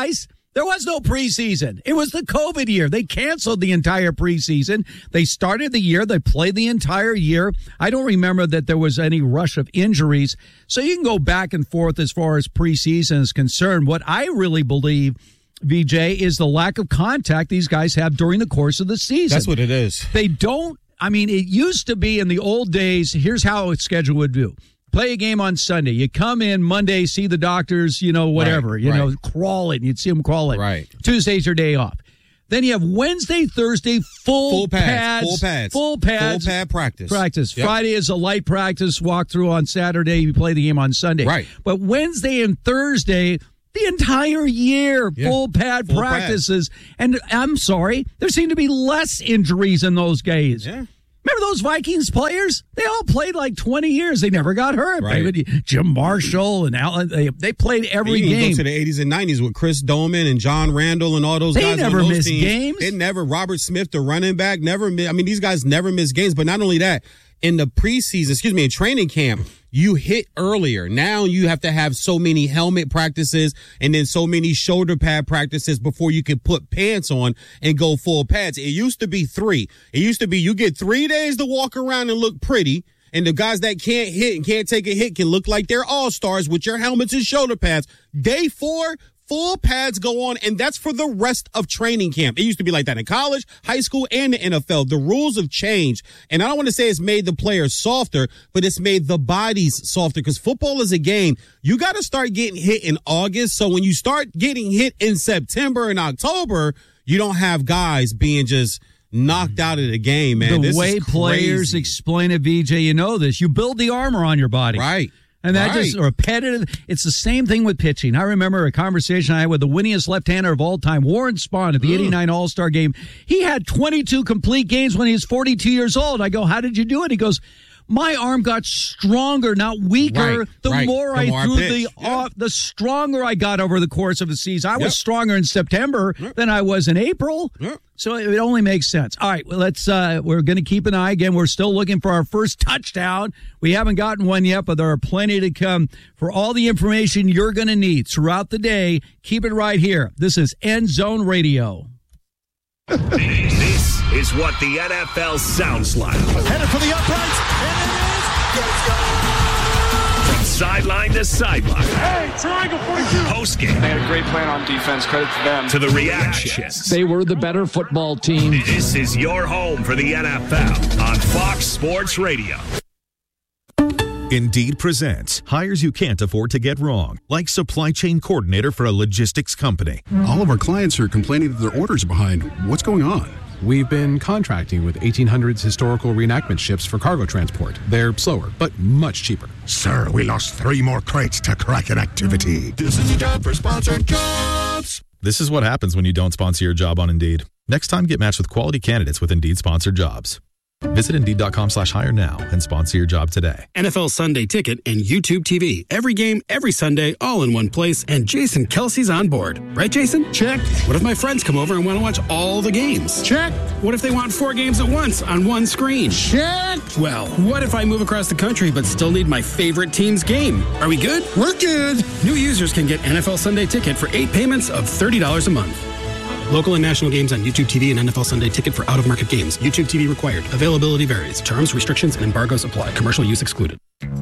There was no preseason. It was the COVID year. They canceled the entire preseason. They started the year. They played the entire year. I don't remember that there was any rush of injuries. So you can go back and forth as far as preseason is concerned. What I really believe, V J, is the lack of contact these guys have during the course of the season. That's what it is. They don't. I mean, it used to be in the old days, here's how a schedule would do. Play a game on Sunday. You come in Monday, see the doctors, you know, whatever, right, you right. know, crawling. You'd see them crawling. Right. Tuesday's your day off. Then you have Wednesday, Thursday, full, Full pads, pads. full pads. Full pads. Full pad practice. Practice. Yep. Friday is a light practice, walk through on Saturday. You play the game on Sunday. Right. But Wednesday and Thursday, the entire year, Yeah. full pad Full practices. And I'm sorry, there seem to be less injuries in those days. Yeah. Remember those Vikings players? They all played like twenty years. They never got hurt. Right. David, Jim Marshall and Alan, they, they played every you can game. Go to the eighties and nineties with Chris Doman and John Randall and all those They guys. never on those missed teams. games. They never. Robert Smith, the running back, never. mi- I mean, these guys never miss games. But not only that, in the preseason, excuse me, in training camp, you hit earlier. Now you have to have so many helmet practices and then so many shoulder pad practices before you can put pants on and go full pads. It used to be three. It used to be you get three days to walk around and look pretty. And the guys that can't hit and can't take a hit can look like they're all-stars with your helmets and shoulder pads. Day four, full pads go on, and that's for the rest of training camp. It used to be like that in college, high school, and the N F L. The rules have changed, and I don't want to say it's made the players softer, but it's made the bodies softer because football is a game. You got to start getting hit in August, so when you start getting hit in September and October, you don't have guys being just knocked out of the game, man. The This way is players crazy. explain it, V J, you know this. You build the armor on your body. Right. And that Right. just repetitive. It's the same thing with pitching. I remember a conversation I had with the winningest left-hander of all time, Warren Spahn, at the eighty-nine All-Star game. He had twenty-two complete games when he was forty-two years old. I go, how did you do it? He goes, my arm got stronger, not weaker. Right, the right. more The I more I threw the pitched. Yeah. off, the stronger I got over the course of the season. I Yep. was stronger in September than I was in April. Yep. So it only makes sense. All right, well, let's. Uh, we're going to keep an eye again. We're still looking for our first touchdown. We haven't gotten one yet, but there are plenty to come. For all the information you're going to need throughout the day, keep it right here. This is End Zone Radio. This is what the N F L sounds like. Headed for the uprights, and it is. Let's go! From sideline to sideline. Hey, triangle forty-two. Post game. They had a great plan on defense. Credit to them. To the reactions. They were the better football team. This is your home for the N F L on Fox Sports Radio. Indeed presents hires you can't afford to get wrong, like supply chain coordinator for a logistics company. All of our clients are complaining that their orders are behind. What's going on? We've been contracting with eighteen hundreds historical reenactment ships for cargo transport. They're slower, but much cheaper. Sir, we lost three more crates to Kraken activity. This is a job for sponsored jobs. This is what happens when you don't sponsor your job on Indeed. Next time, get matched with quality candidates with Indeed sponsored jobs. Visit Indeed.com slash hire now and sponsor your job today. N F L Sunday Ticket and YouTube T V. Every game, every Sunday, all in one place. And Jason Kelsey's on board. Right, Jason? Check. What if my friends come over and want to watch all the games? Check. What if they want four games at once on one screen? Check. Well, what if I move across the country but still need my favorite team's game? Are we good? We're good. New users can get N F L Sunday Ticket for eight payments of thirty dollars a month. Local and national games on YouTube T V and N F L Sunday Ticket for out-of-market games. YouTube T V required. Availability varies. Terms, restrictions, and embargoes apply. Commercial use excluded.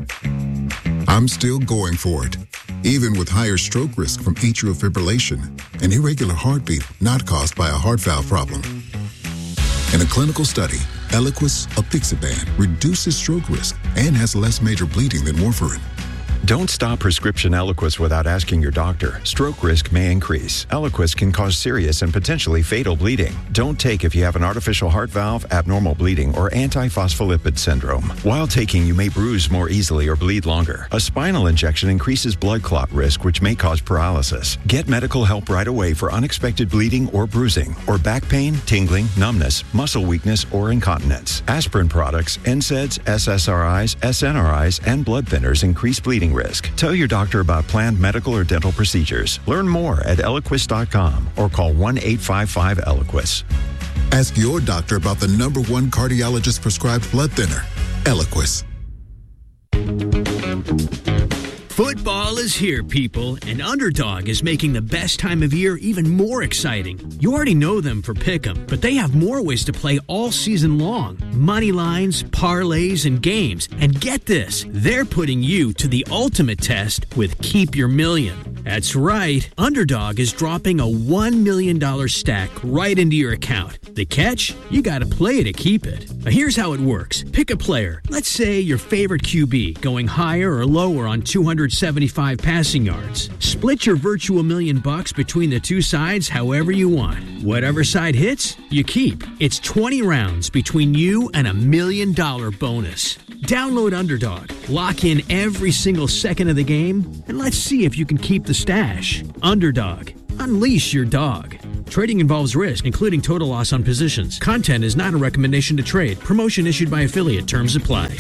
I'm still going for it, even with higher stroke risk from atrial fibrillation, an irregular heartbeat not caused by a heart valve problem. In a clinical study, Eliquis, apixaban, reduces stroke risk and has less major bleeding than warfarin. Don't stop prescription Eliquis without asking your doctor. Stroke risk may increase. Eliquis can cause serious and potentially fatal bleeding. Don't take if you have an artificial heart valve, abnormal bleeding, or antiphospholipid syndrome. While taking, you may bruise more easily or bleed longer. A spinal injection increases blood clot risk, which may cause paralysis. Get medical help right away for unexpected bleeding or bruising, or back pain, tingling, numbness, muscle weakness, or incontinence. Aspirin products, N SAIDs, S S R Is, S N R Is, and blood thinners increase bleeding risk. Tell your doctor about planned medical or dental procedures. Learn more at Eliquis dot com or call one eight five five Eliquis. Ask your doctor about the number one cardiologist prescribed blood thinner, Eliquis. Football is here, people, and Underdog is making the best time of year even more exciting. You already know them for Pick'em, but they have more ways to play all season long. Money lines, parlays, and games. And get this, they're putting you to the ultimate test with Keep Your Million. That's right, Underdog is dropping a one million dollars stack right into your account. The catch? You gotta play to keep it. Now here's how it works. Pick a player. Let's say your favorite Q B, going higher or lower on two hundred seventy-five passing yards. Split your virtual million bucks between the two sides however you want. Whatever side hits, you keep. It's twenty rounds between you and a million dollar bonus. Download Underdog, lock in every single second of the game, and let's see if you can keep the stash. Underdog, unleash your dog. Trading involves risk, including total loss on positions. Content is not a recommendation to trade. Promotion issued by affiliate. Terms apply.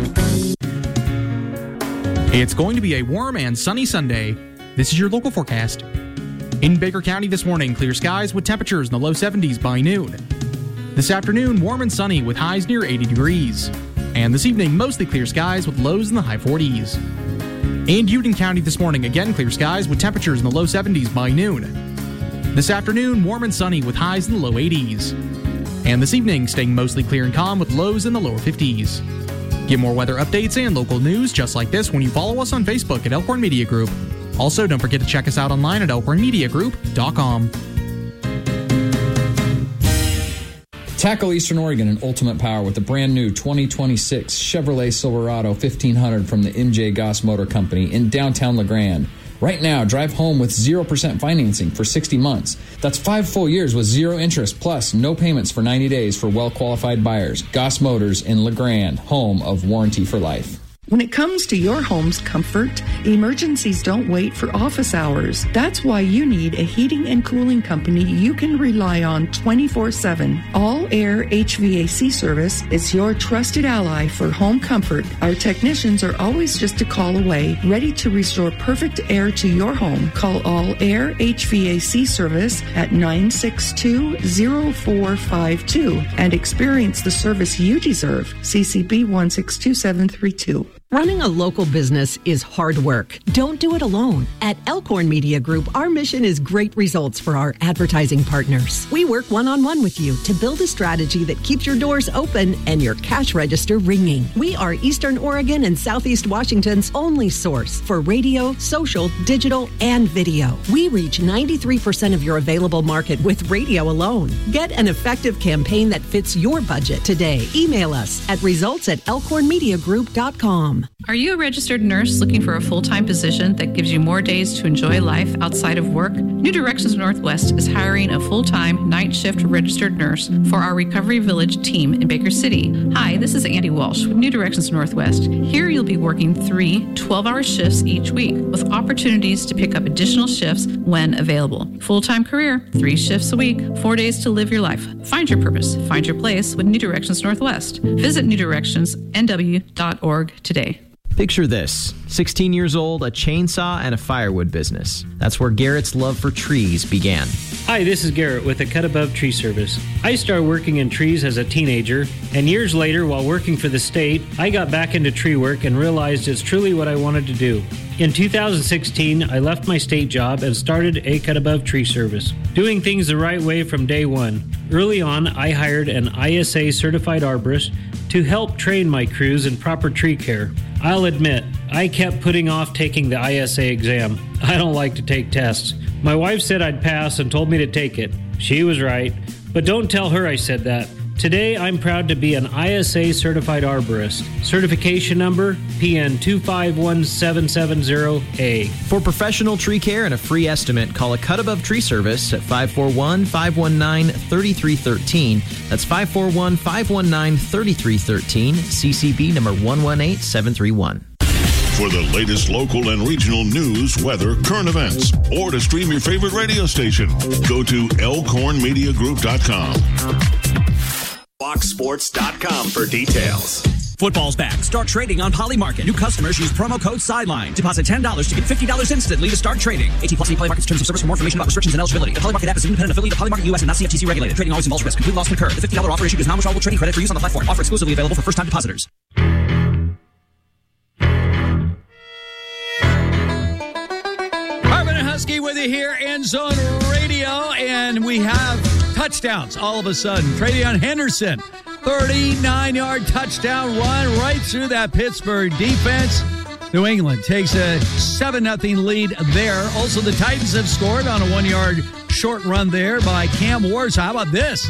It's going to be a warm and sunny Sunday. This is your local forecast. In Baker County this morning, clear skies with temperatures in the low seventies by noon. This afternoon, warm and sunny with highs near eighty degrees. And this evening, mostly clear skies with lows in the high forties. In Union County this morning, again clear skies with temperatures in the low seventies by noon. This afternoon, warm and sunny with highs in the low eighties. And this evening, staying mostly clear and calm with lows in the lower fifties. Get more weather updates and local news just like this when you follow us on Facebook at Elkhorn Media Group. Also, don't forget to check us out online at elkhorn media group dot com. Tackle Eastern Oregon in ultimate power with the brand new twenty twenty-six Chevrolet Silverado fifteen hundred from the M J Goss Motor Company in downtown LeGrand. Right now, drive home with zero percent financing for sixty months. That's five full years with zero interest plus no payments for ninety days for well-qualified buyers. Goss Motors in LeGrand, home of Warranty for Life. When it comes to your home's comfort, emergencies don't wait for office hours. That's why you need a heating and cooling company you can rely on twenty-four seven. All Air H V A C service is your trusted ally for home comfort. Our technicians are always just a call away, ready to restore perfect air to your home. Call All Air H V A C service at nine six two, zero four five two and experience the service you deserve. C C B one six two seven three two. Running a local business is hard work. Don't do it alone. At Elkhorn Media Group, our mission is great results for our advertising partners. We work one-on-one with you to build a strategy that keeps your doors open and your cash register ringing. We are Eastern Oregon and Southeast Washington's only source for radio, social, digital, and video. We reach ninety-three percent of your available market with radio alone. Get an effective campaign that fits your budget today. Email us at results at elkhorn media group dot com. Are you a registered nurse looking for a full-time position that gives you more days to enjoy life outside of work? New Directions Northwest is hiring a full-time night shift registered nurse for our Recovery Village team in Baker City. Hi, this is Andy Walsh with New Directions Northwest. Here you'll be working three twelve-hour shifts each week with opportunities to pick up additional shifts when available. Full-time career, three shifts a week, four days to live your life. Find your purpose, find your place with New Directions Northwest. Visit new directions n w dot org today. Picture this, sixteen years old, a chainsaw, and a firewood business. That's where Garrett's love for trees began. Hi, this is Garrett with the Cut Above Tree Service. I started working in trees as a teenager, and years later, while working for the state, I got back into tree work and realized it's truly what I wanted to do. In two thousand sixteen, I left my state job and started a Cut Above Tree Service, doing things the right way from day one. Early on, I hired an I S A certified arborist to help train my crews in proper tree care. I'll admit, I kept putting off taking the I S A exam. I don't like to take tests. My wife said I'd pass and told me to take it. She was right, but don't tell her I said that. Today, I'm proud to be an I S A certified arborist. Certification number P N two five one seven seven zero A. For professional tree care and a free estimate, call a Cut Above Tree Service at five four one, five one nine, three three one three. That's five four one, five one nine, three three one three, C C B number one one eight seven three one. For the latest local and regional news, weather, current events, or to stream your favorite radio station, go to elkhorn media group dot com. fox sports dot com for details. Football's back. Start trading on Polymarket. New customers use promo code SIDELINE. Deposit ten dollars to get fifty dollars instantly to start trading. eighteen plus Polymarket's terms of service. For more information about restrictions and eligibility. The Polymarket app is an independent affiliate of Polymarket U S and not C F T C regulated. Trading always involves risk. Complete loss can occur. The fifty dollars offer issued is non-withdrawable trading credit for use on the platform. Offer exclusively available for first-time depositors. you hear End Zone Radio, and we have touchdowns all of a sudden. Travion Henderson, thirty-nine-yard touchdown run right through that Pittsburgh defense. New England takes a seven nothing lead there. Also, the Titans have scored on a one-yard short run there by Cam Ward. So how about this?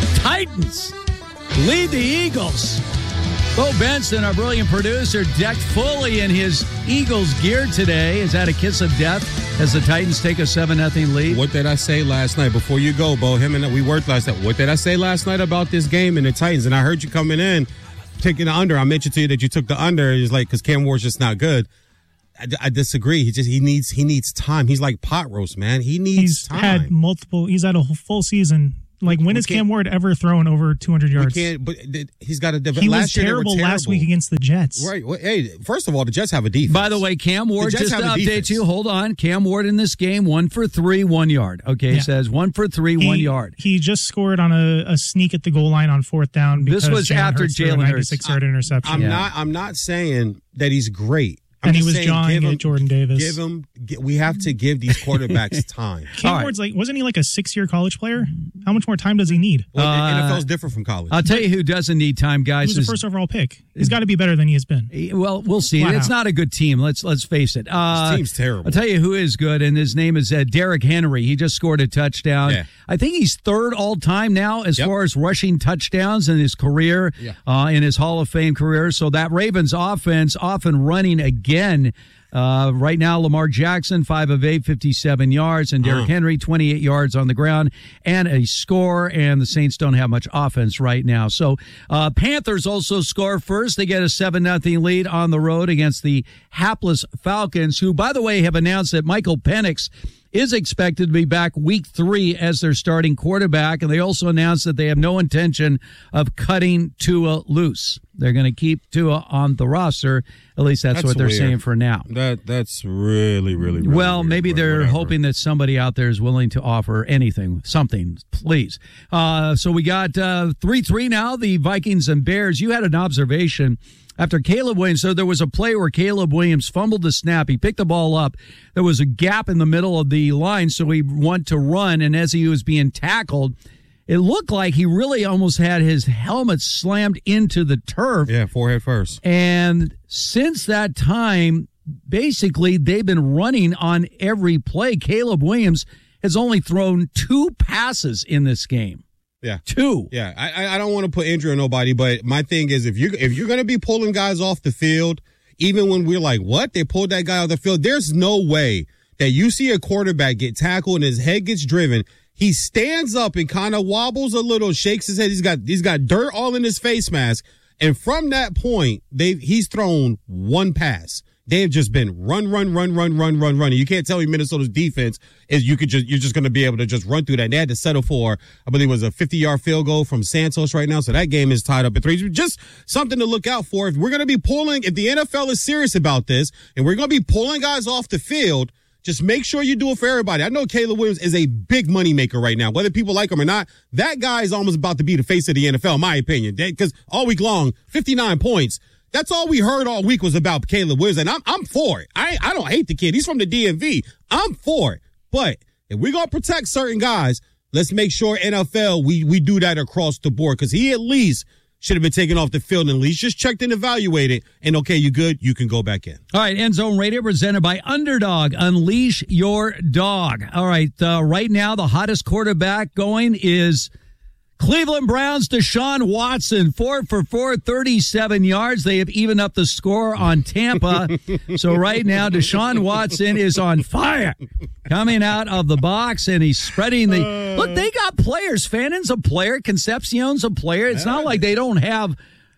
Titans lead the Eagles. Bo Benson, our brilliant producer, decked fully in his Eagles gear today. Is that a kiss of death as the Titans take a seven nothing lead? What did I say last night? Before you go, Bo, him and we worked last night. What did I say last night about this game and the Titans? And I heard you coming in, taking the under. I mentioned to you that you took the under. It's like, because Cam Ward's just not good. I, I disagree. He just he needs he needs time. He's like pot roast, man. He needs he's time. He's had multiple. He's had a full season. Like, when has Cam Ward ever thrown over two hundred yards? We can't, but he's got to develop. He last was year terrible, terrible last week against the Jets. Right. Well, hey, first of all, the Jets have a defense. By the way, Cam Ward, just to update defense. you, hold on. Cam Ward in this game, one for three, one yard. Okay, yeah. It says one for three, he, one yard. He just scored on a, a sneak at the goal line on fourth down. Because this was Jalen after Hurts Jalen Hurts. ninety-six yard interception. I'm yeah. not. I'm not saying that he's great. I'm and he was saying, jawing at Jordan Davis. Give him. Give, we have to give these quarterbacks time. Cam right. Ward's like, wasn't he like a six-year college player? How much more time does he need? Well, uh, the N F L is different from college. I'll tell you who doesn't need time, guys. He was the first overall pick. He's got to be better than he has been. Well, we'll see. Flat it's out. Not a good team. Let's let's face it. Uh, this team's terrible. I'll tell you who is good, and his name is uh, Derrick Henry. He just scored a touchdown. Yeah. I think he's third all time now as yep. far as rushing touchdowns in his career, yeah. uh, in his Hall of Fame career. So that Ravens offense off and running again. Uh, right now, Lamar Jackson, five of eight, fifty-seven yards, and Derrick uh. Henry, twenty-eight yards on the ground, and a score, and the Saints don't have much offense right now. So, uh, Panthers also score first. They get a seven nothing lead on the road against the hapless Falcons, who, by the way, have announced that Michael Penix is expected to be back week three as their starting quarterback, and they also announced that they have no intention of cutting Tua loose. They're going to keep Tua on the roster. At least that's, that's what they're weird. saying for now. That That's really, really, really Well, weird, maybe they're whatever. hoping that somebody out there is willing to offer anything, something, please. Uh, so we got uh, three three now, the Vikings and Bears. You had an observation after Caleb Williams. So there was a play where Caleb Williams fumbled the snap. He picked the ball up. There was a gap in the middle of the line, so he went to run, and as he was being tackled, it looked like he really almost had his helmet slammed into the turf. Yeah, forehead first. And since that time, basically, they've been running on every play. Caleb Williams has only thrown two passes in this game. Yeah, two. Yeah, I I don't want to put injury on nobody, but my thing is if you if you're going to be pulling guys off the field, even when we're like, what? They pulled that guy off the field. There's no way that you see a quarterback get tackled and his head gets driven. He stands up and kind of wobbles a little, shakes his head. He's got he's got dirt all in his face mask. And from that point, they he's thrown one pass. They've just been run, run, run, run, run, run, run. You can't tell me Minnesota's defense is you could just you're just going to be able to just run through that. And they had to settle for, I believe it was a fifty-yard field goal from Santos right now. So that game is tied up at three. Just something to look out for. If we're going to be pulling, if the N F L is serious about this, and we're going to be pulling guys off the field, just make sure you do it for everybody. I know Caleb Williams is a big moneymaker right now. Whether people like him or not, that guy is almost about to be the face of the N F L, in my opinion. Because all week long, fifty-nine points. That's all we heard all week was about Caleb Williams, and I'm I'm for it. I I don't hate the kid. He's from the D M V. I'm for it. But if we're gonna protect certain guys, let's make sure N F L we we do that across the board, because he at least should have been taken off the field and at least just checked and evaluated. And okay, you good? You can go back in. All right, End Zone Radio presented by Underdog. Unleash your dog. All right, uh, right now the hottest quarterback going is Cleveland Browns' Deshaun Watson, four for four, thirty-seven yards. They have evened up the score on Tampa. So right now, Deshaun Watson is on fire, coming out of the box, and he's spreading the... Uh, look, they got players. Fannon's a player. Concepcion's a player. It's not like they don't have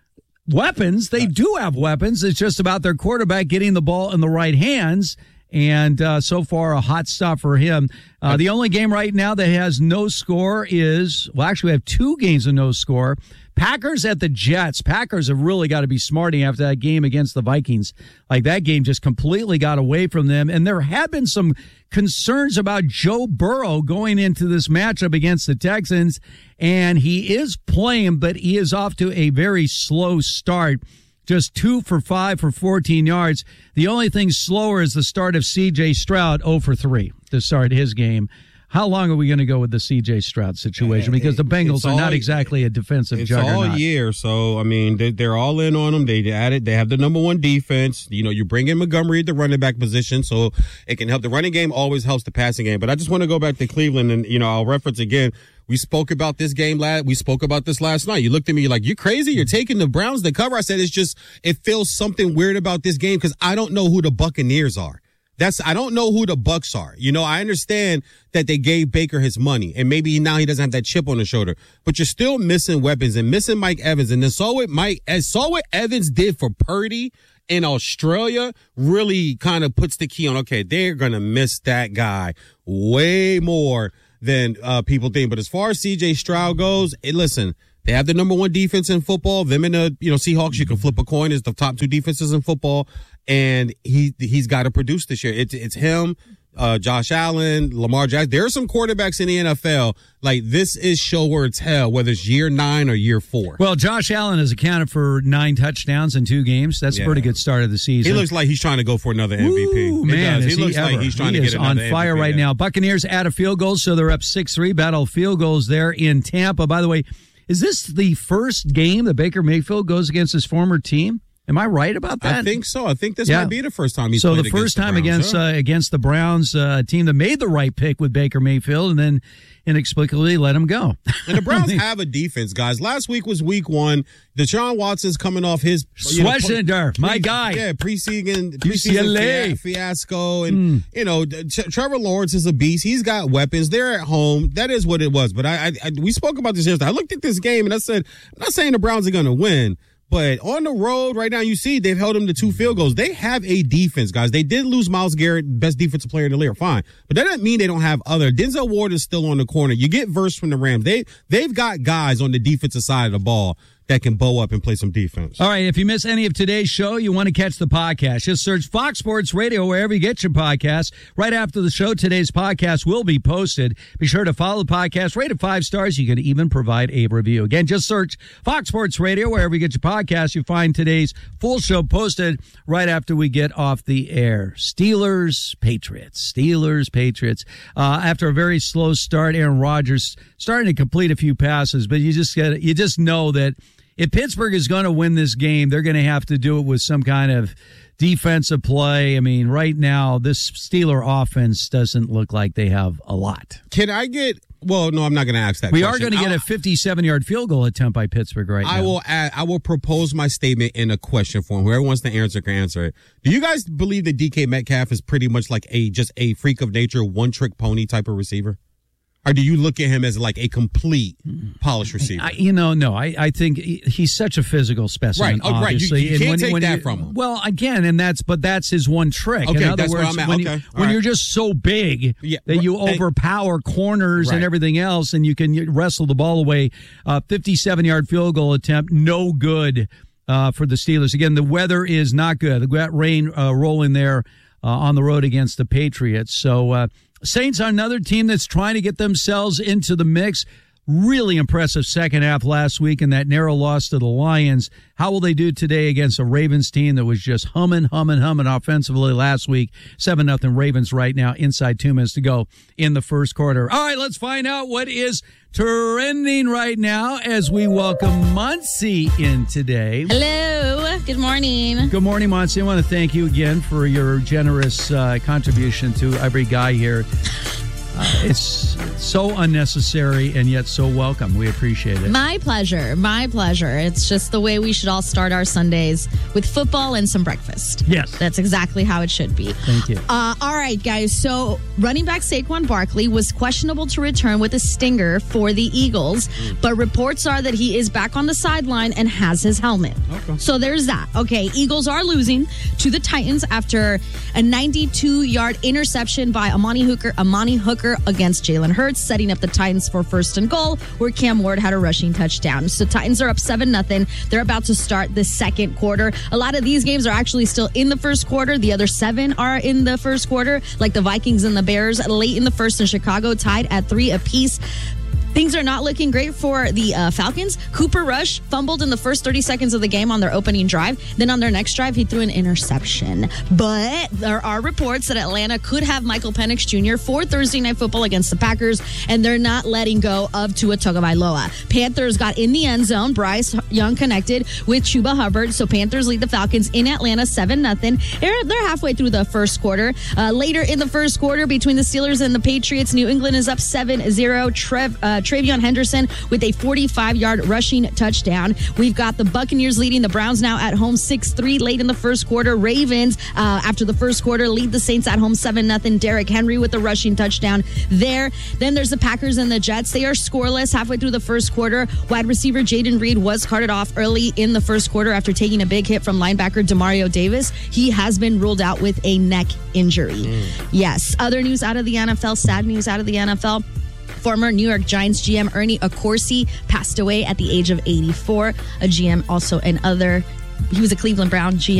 weapons. They do have weapons. It's just about their quarterback getting the ball in the right hands. And uh, so far, a hot stop for him. Uh, the only game right now that has no score is, well, actually, we have two games of no score. Packers at the Jets. Packers have really got to be smarting after that game against the Vikings. Like, that game just completely got away from them. And there have been some concerns about Joe Burrow going into this matchup against the Texans. And he is playing, but he is off to a very slow start. just two for five for fourteen yards. The only thing slower is the start of C J Stroud, zero for three to start his game. How long are we going to go with the C J Stroud situation? Because the Bengals are not exactly a defensive it's juggernaut. It's all year, so, I mean, they, they're all in on them. They added, they have the number one defense. You know, you bring in Montgomery at the running back position, so it can help. The running game always helps the passing game. But I just want to go back to Cleveland, and, you know, I'll reference again. We spoke about this game last, we spoke about this last night. You looked at me like, you crazy? You're taking the Browns to cover? I said, it's just, it feels something weird about this game because I don't know who the Buccaneers are. That's I don't know who the Bucs are. You know, I understand that they gave Baker his money, and maybe now he doesn't have that chip on his shoulder. But you're still missing weapons and missing Mike Evans. And then saw what Mike, as saw what Evans did for Purdy in Australia, really kind of puts the key on. Okay, they're gonna miss that guy way more than uh, people think. But as far as C J Stroud goes, hey, listen. They have the number one defense in football. Them and the, you know, Seahawks, you can flip a coin, is the top two defenses in football. And he, he's got to produce this year. It's, it's him, uh, Josh Allen, Lamar Jackson. There are some quarterbacks in the N F L. Like, this is show where it's hell, whether it's year nine or year four. Well, Josh Allen has accounted for nine touchdowns in two games. That's yeah. a pretty good start of the season. He looks like he's trying to go for another M V P. Ooh, man, he he looks ever. like he's trying he to is get another on fire M V P, right yeah. now. Buccaneers add a field goal, so they're up six three. Battle of field goals there in Tampa. By the way, is this the first game that Baker Mayfield goes against his former team? Am I right about that? I think so. I think this yeah. might be the first time he's so played the first against the time Browns, against huh? uh, against the Browns, uh, a team that made the right pick with Baker Mayfield, and then inexplicably let him go. And the Browns have a defense, guys. Last week was week one. Deshaun Watson's coming off his you know, Schwarzenegger, my guy. Yeah, preseason, U C L A preseason fiasco, and mm. you know, T- Trevor Lawrence is a beast. He's got weapons. They're at home. That is what it was. But I, I, I we spoke about this yesterday. I looked at this game and I said, I'm not saying the Browns are going to win. But on the road right now, you see they've held them to two field goals. They have a defense, guys. They did lose Myles Garrett, best defensive player in the league, fine. But that doesn't mean they don't have other. Denzel Ward is still on the corner. You get Verse from the Rams. They, they've got guys on the defensive side of the ball that can bow up and play some defense. All right, if you miss any of today's show, you want to catch the podcast, just search Fox Sports Radio wherever you get your podcasts. Right after the show, today's podcast will be posted. Be sure to follow the podcast, rate it five stars. You can even provide a review. Again, just search Fox Sports Radio wherever you get your podcasts. You find today's full show posted right after we get off the air. Steelers, Patriots. Steelers, Patriots. Uh, after a very slow start, Aaron Rodgers starting to complete a few passes, but you just get you just know that if Pittsburgh is going to win this game, they're going to have to do it with some kind of defensive play. I mean, right now, this Steeler offense doesn't look like they have a lot. Can I get – well, no, I'm not going to ask that we question. are going to get I'll, a fifty-seven-yard field goal attempt by Pittsburgh right I now. Will add, I will propose my statement in a question form. Whoever wants to answer can answer it. Do you guys believe that D K Metcalf is pretty much like a just a freak of nature, one-trick pony type of receiver? Or do you look at him as like a complete polished receiver? I, you know, no. I, I think he's such a physical specimen. Right, oh, obviously. right. You, you and can't when, take when that from him. Well, again, and that's but that's his one trick. Okay, In other that's words, where I'm at. when, Okay, you, when right. you're just so big yeah, that you right. overpower corners right. and everything else, and you can wrestle the ball away. Uh, fifty-seven-yard field goal attempt, no good uh, for the Steelers. Again, the weather is not good. The rain uh, rolling there uh, on the road against the Patriots. So. Uh, Saints are another team that's trying to get themselves into the mix. Really impressive second half last week in that narrow loss to the Lions. How will they do today against a Ravens team that was just humming, humming, humming offensively last week? seven nothing Ravens right now, inside two minutes to go in the first quarter. All right, let's find out what is trending right now as we welcome Muncie in today. Hello. Good morning. Good morning, Muncie. I want to thank you again for your generous uh, contribution to every guy here. Uh, it's so unnecessary and yet so welcome. We appreciate it. My pleasure. My pleasure. It's just the way we should all start our Sundays, with football and some breakfast. Yes. That's exactly how it should be. Thank you. Uh, all right, guys. So running back Saquon Barkley was questionable to return with a stinger for the Eagles, but reports are that he is back on the sideline and has his helmet. Okay. So there's that. Okay, Eagles are losing to the Titans after a ninety-two-yard interception by Amani Hooker. Amani Hooker against Jalen Hurts, setting up the Titans for first and goal, where Cam Ward had a rushing touchdown. So Titans are up seven nothing. They're about to start the second quarter. A lot of these games are actually still in the first quarter. The other seven are in the first quarter, like the Vikings and the Bears late in the first, and Chicago tied at three apiece. Things are not looking great for the uh, Falcons. Cooper Rush fumbled in the first thirty seconds of the game on their opening drive. Then on their next drive, he threw an interception. But there are reports that Atlanta could have Michael Penix Junior for Thursday Night Football against the Packers, and they're not letting go of Tua Tagovailoa. Panthers got in the end zone. Bryce Young connected with Chuba Hubbard, so Panthers lead the Falcons in Atlanta seven nothing. They're, they're halfway through the first quarter. Uh, later in the first quarter, between the Steelers and the Patriots, New England is up seven zero. Trev, uh, Travion Henderson with a forty-five-yard rushing touchdown. We've got the Buccaneers leading the Browns now at home six three late in the first quarter. Ravens, uh, after the first quarter, lead the Saints at home seven nothing. Derrick Henry with a rushing touchdown there. Then there's the Packers and the Jets. They are scoreless halfway through the first quarter. Wide receiver Jaden Reed was carted off early in the first quarter after taking a big hit from linebacker Demario Davis. He has been ruled out with a neck injury. Mm. Yes. Other news out of the N F L, sad news out of the N F L. Former New York Giants G M Ernie Accorsi passed away at the age of eighty-four. A G M also and other, he was a Cleveland Brown G M.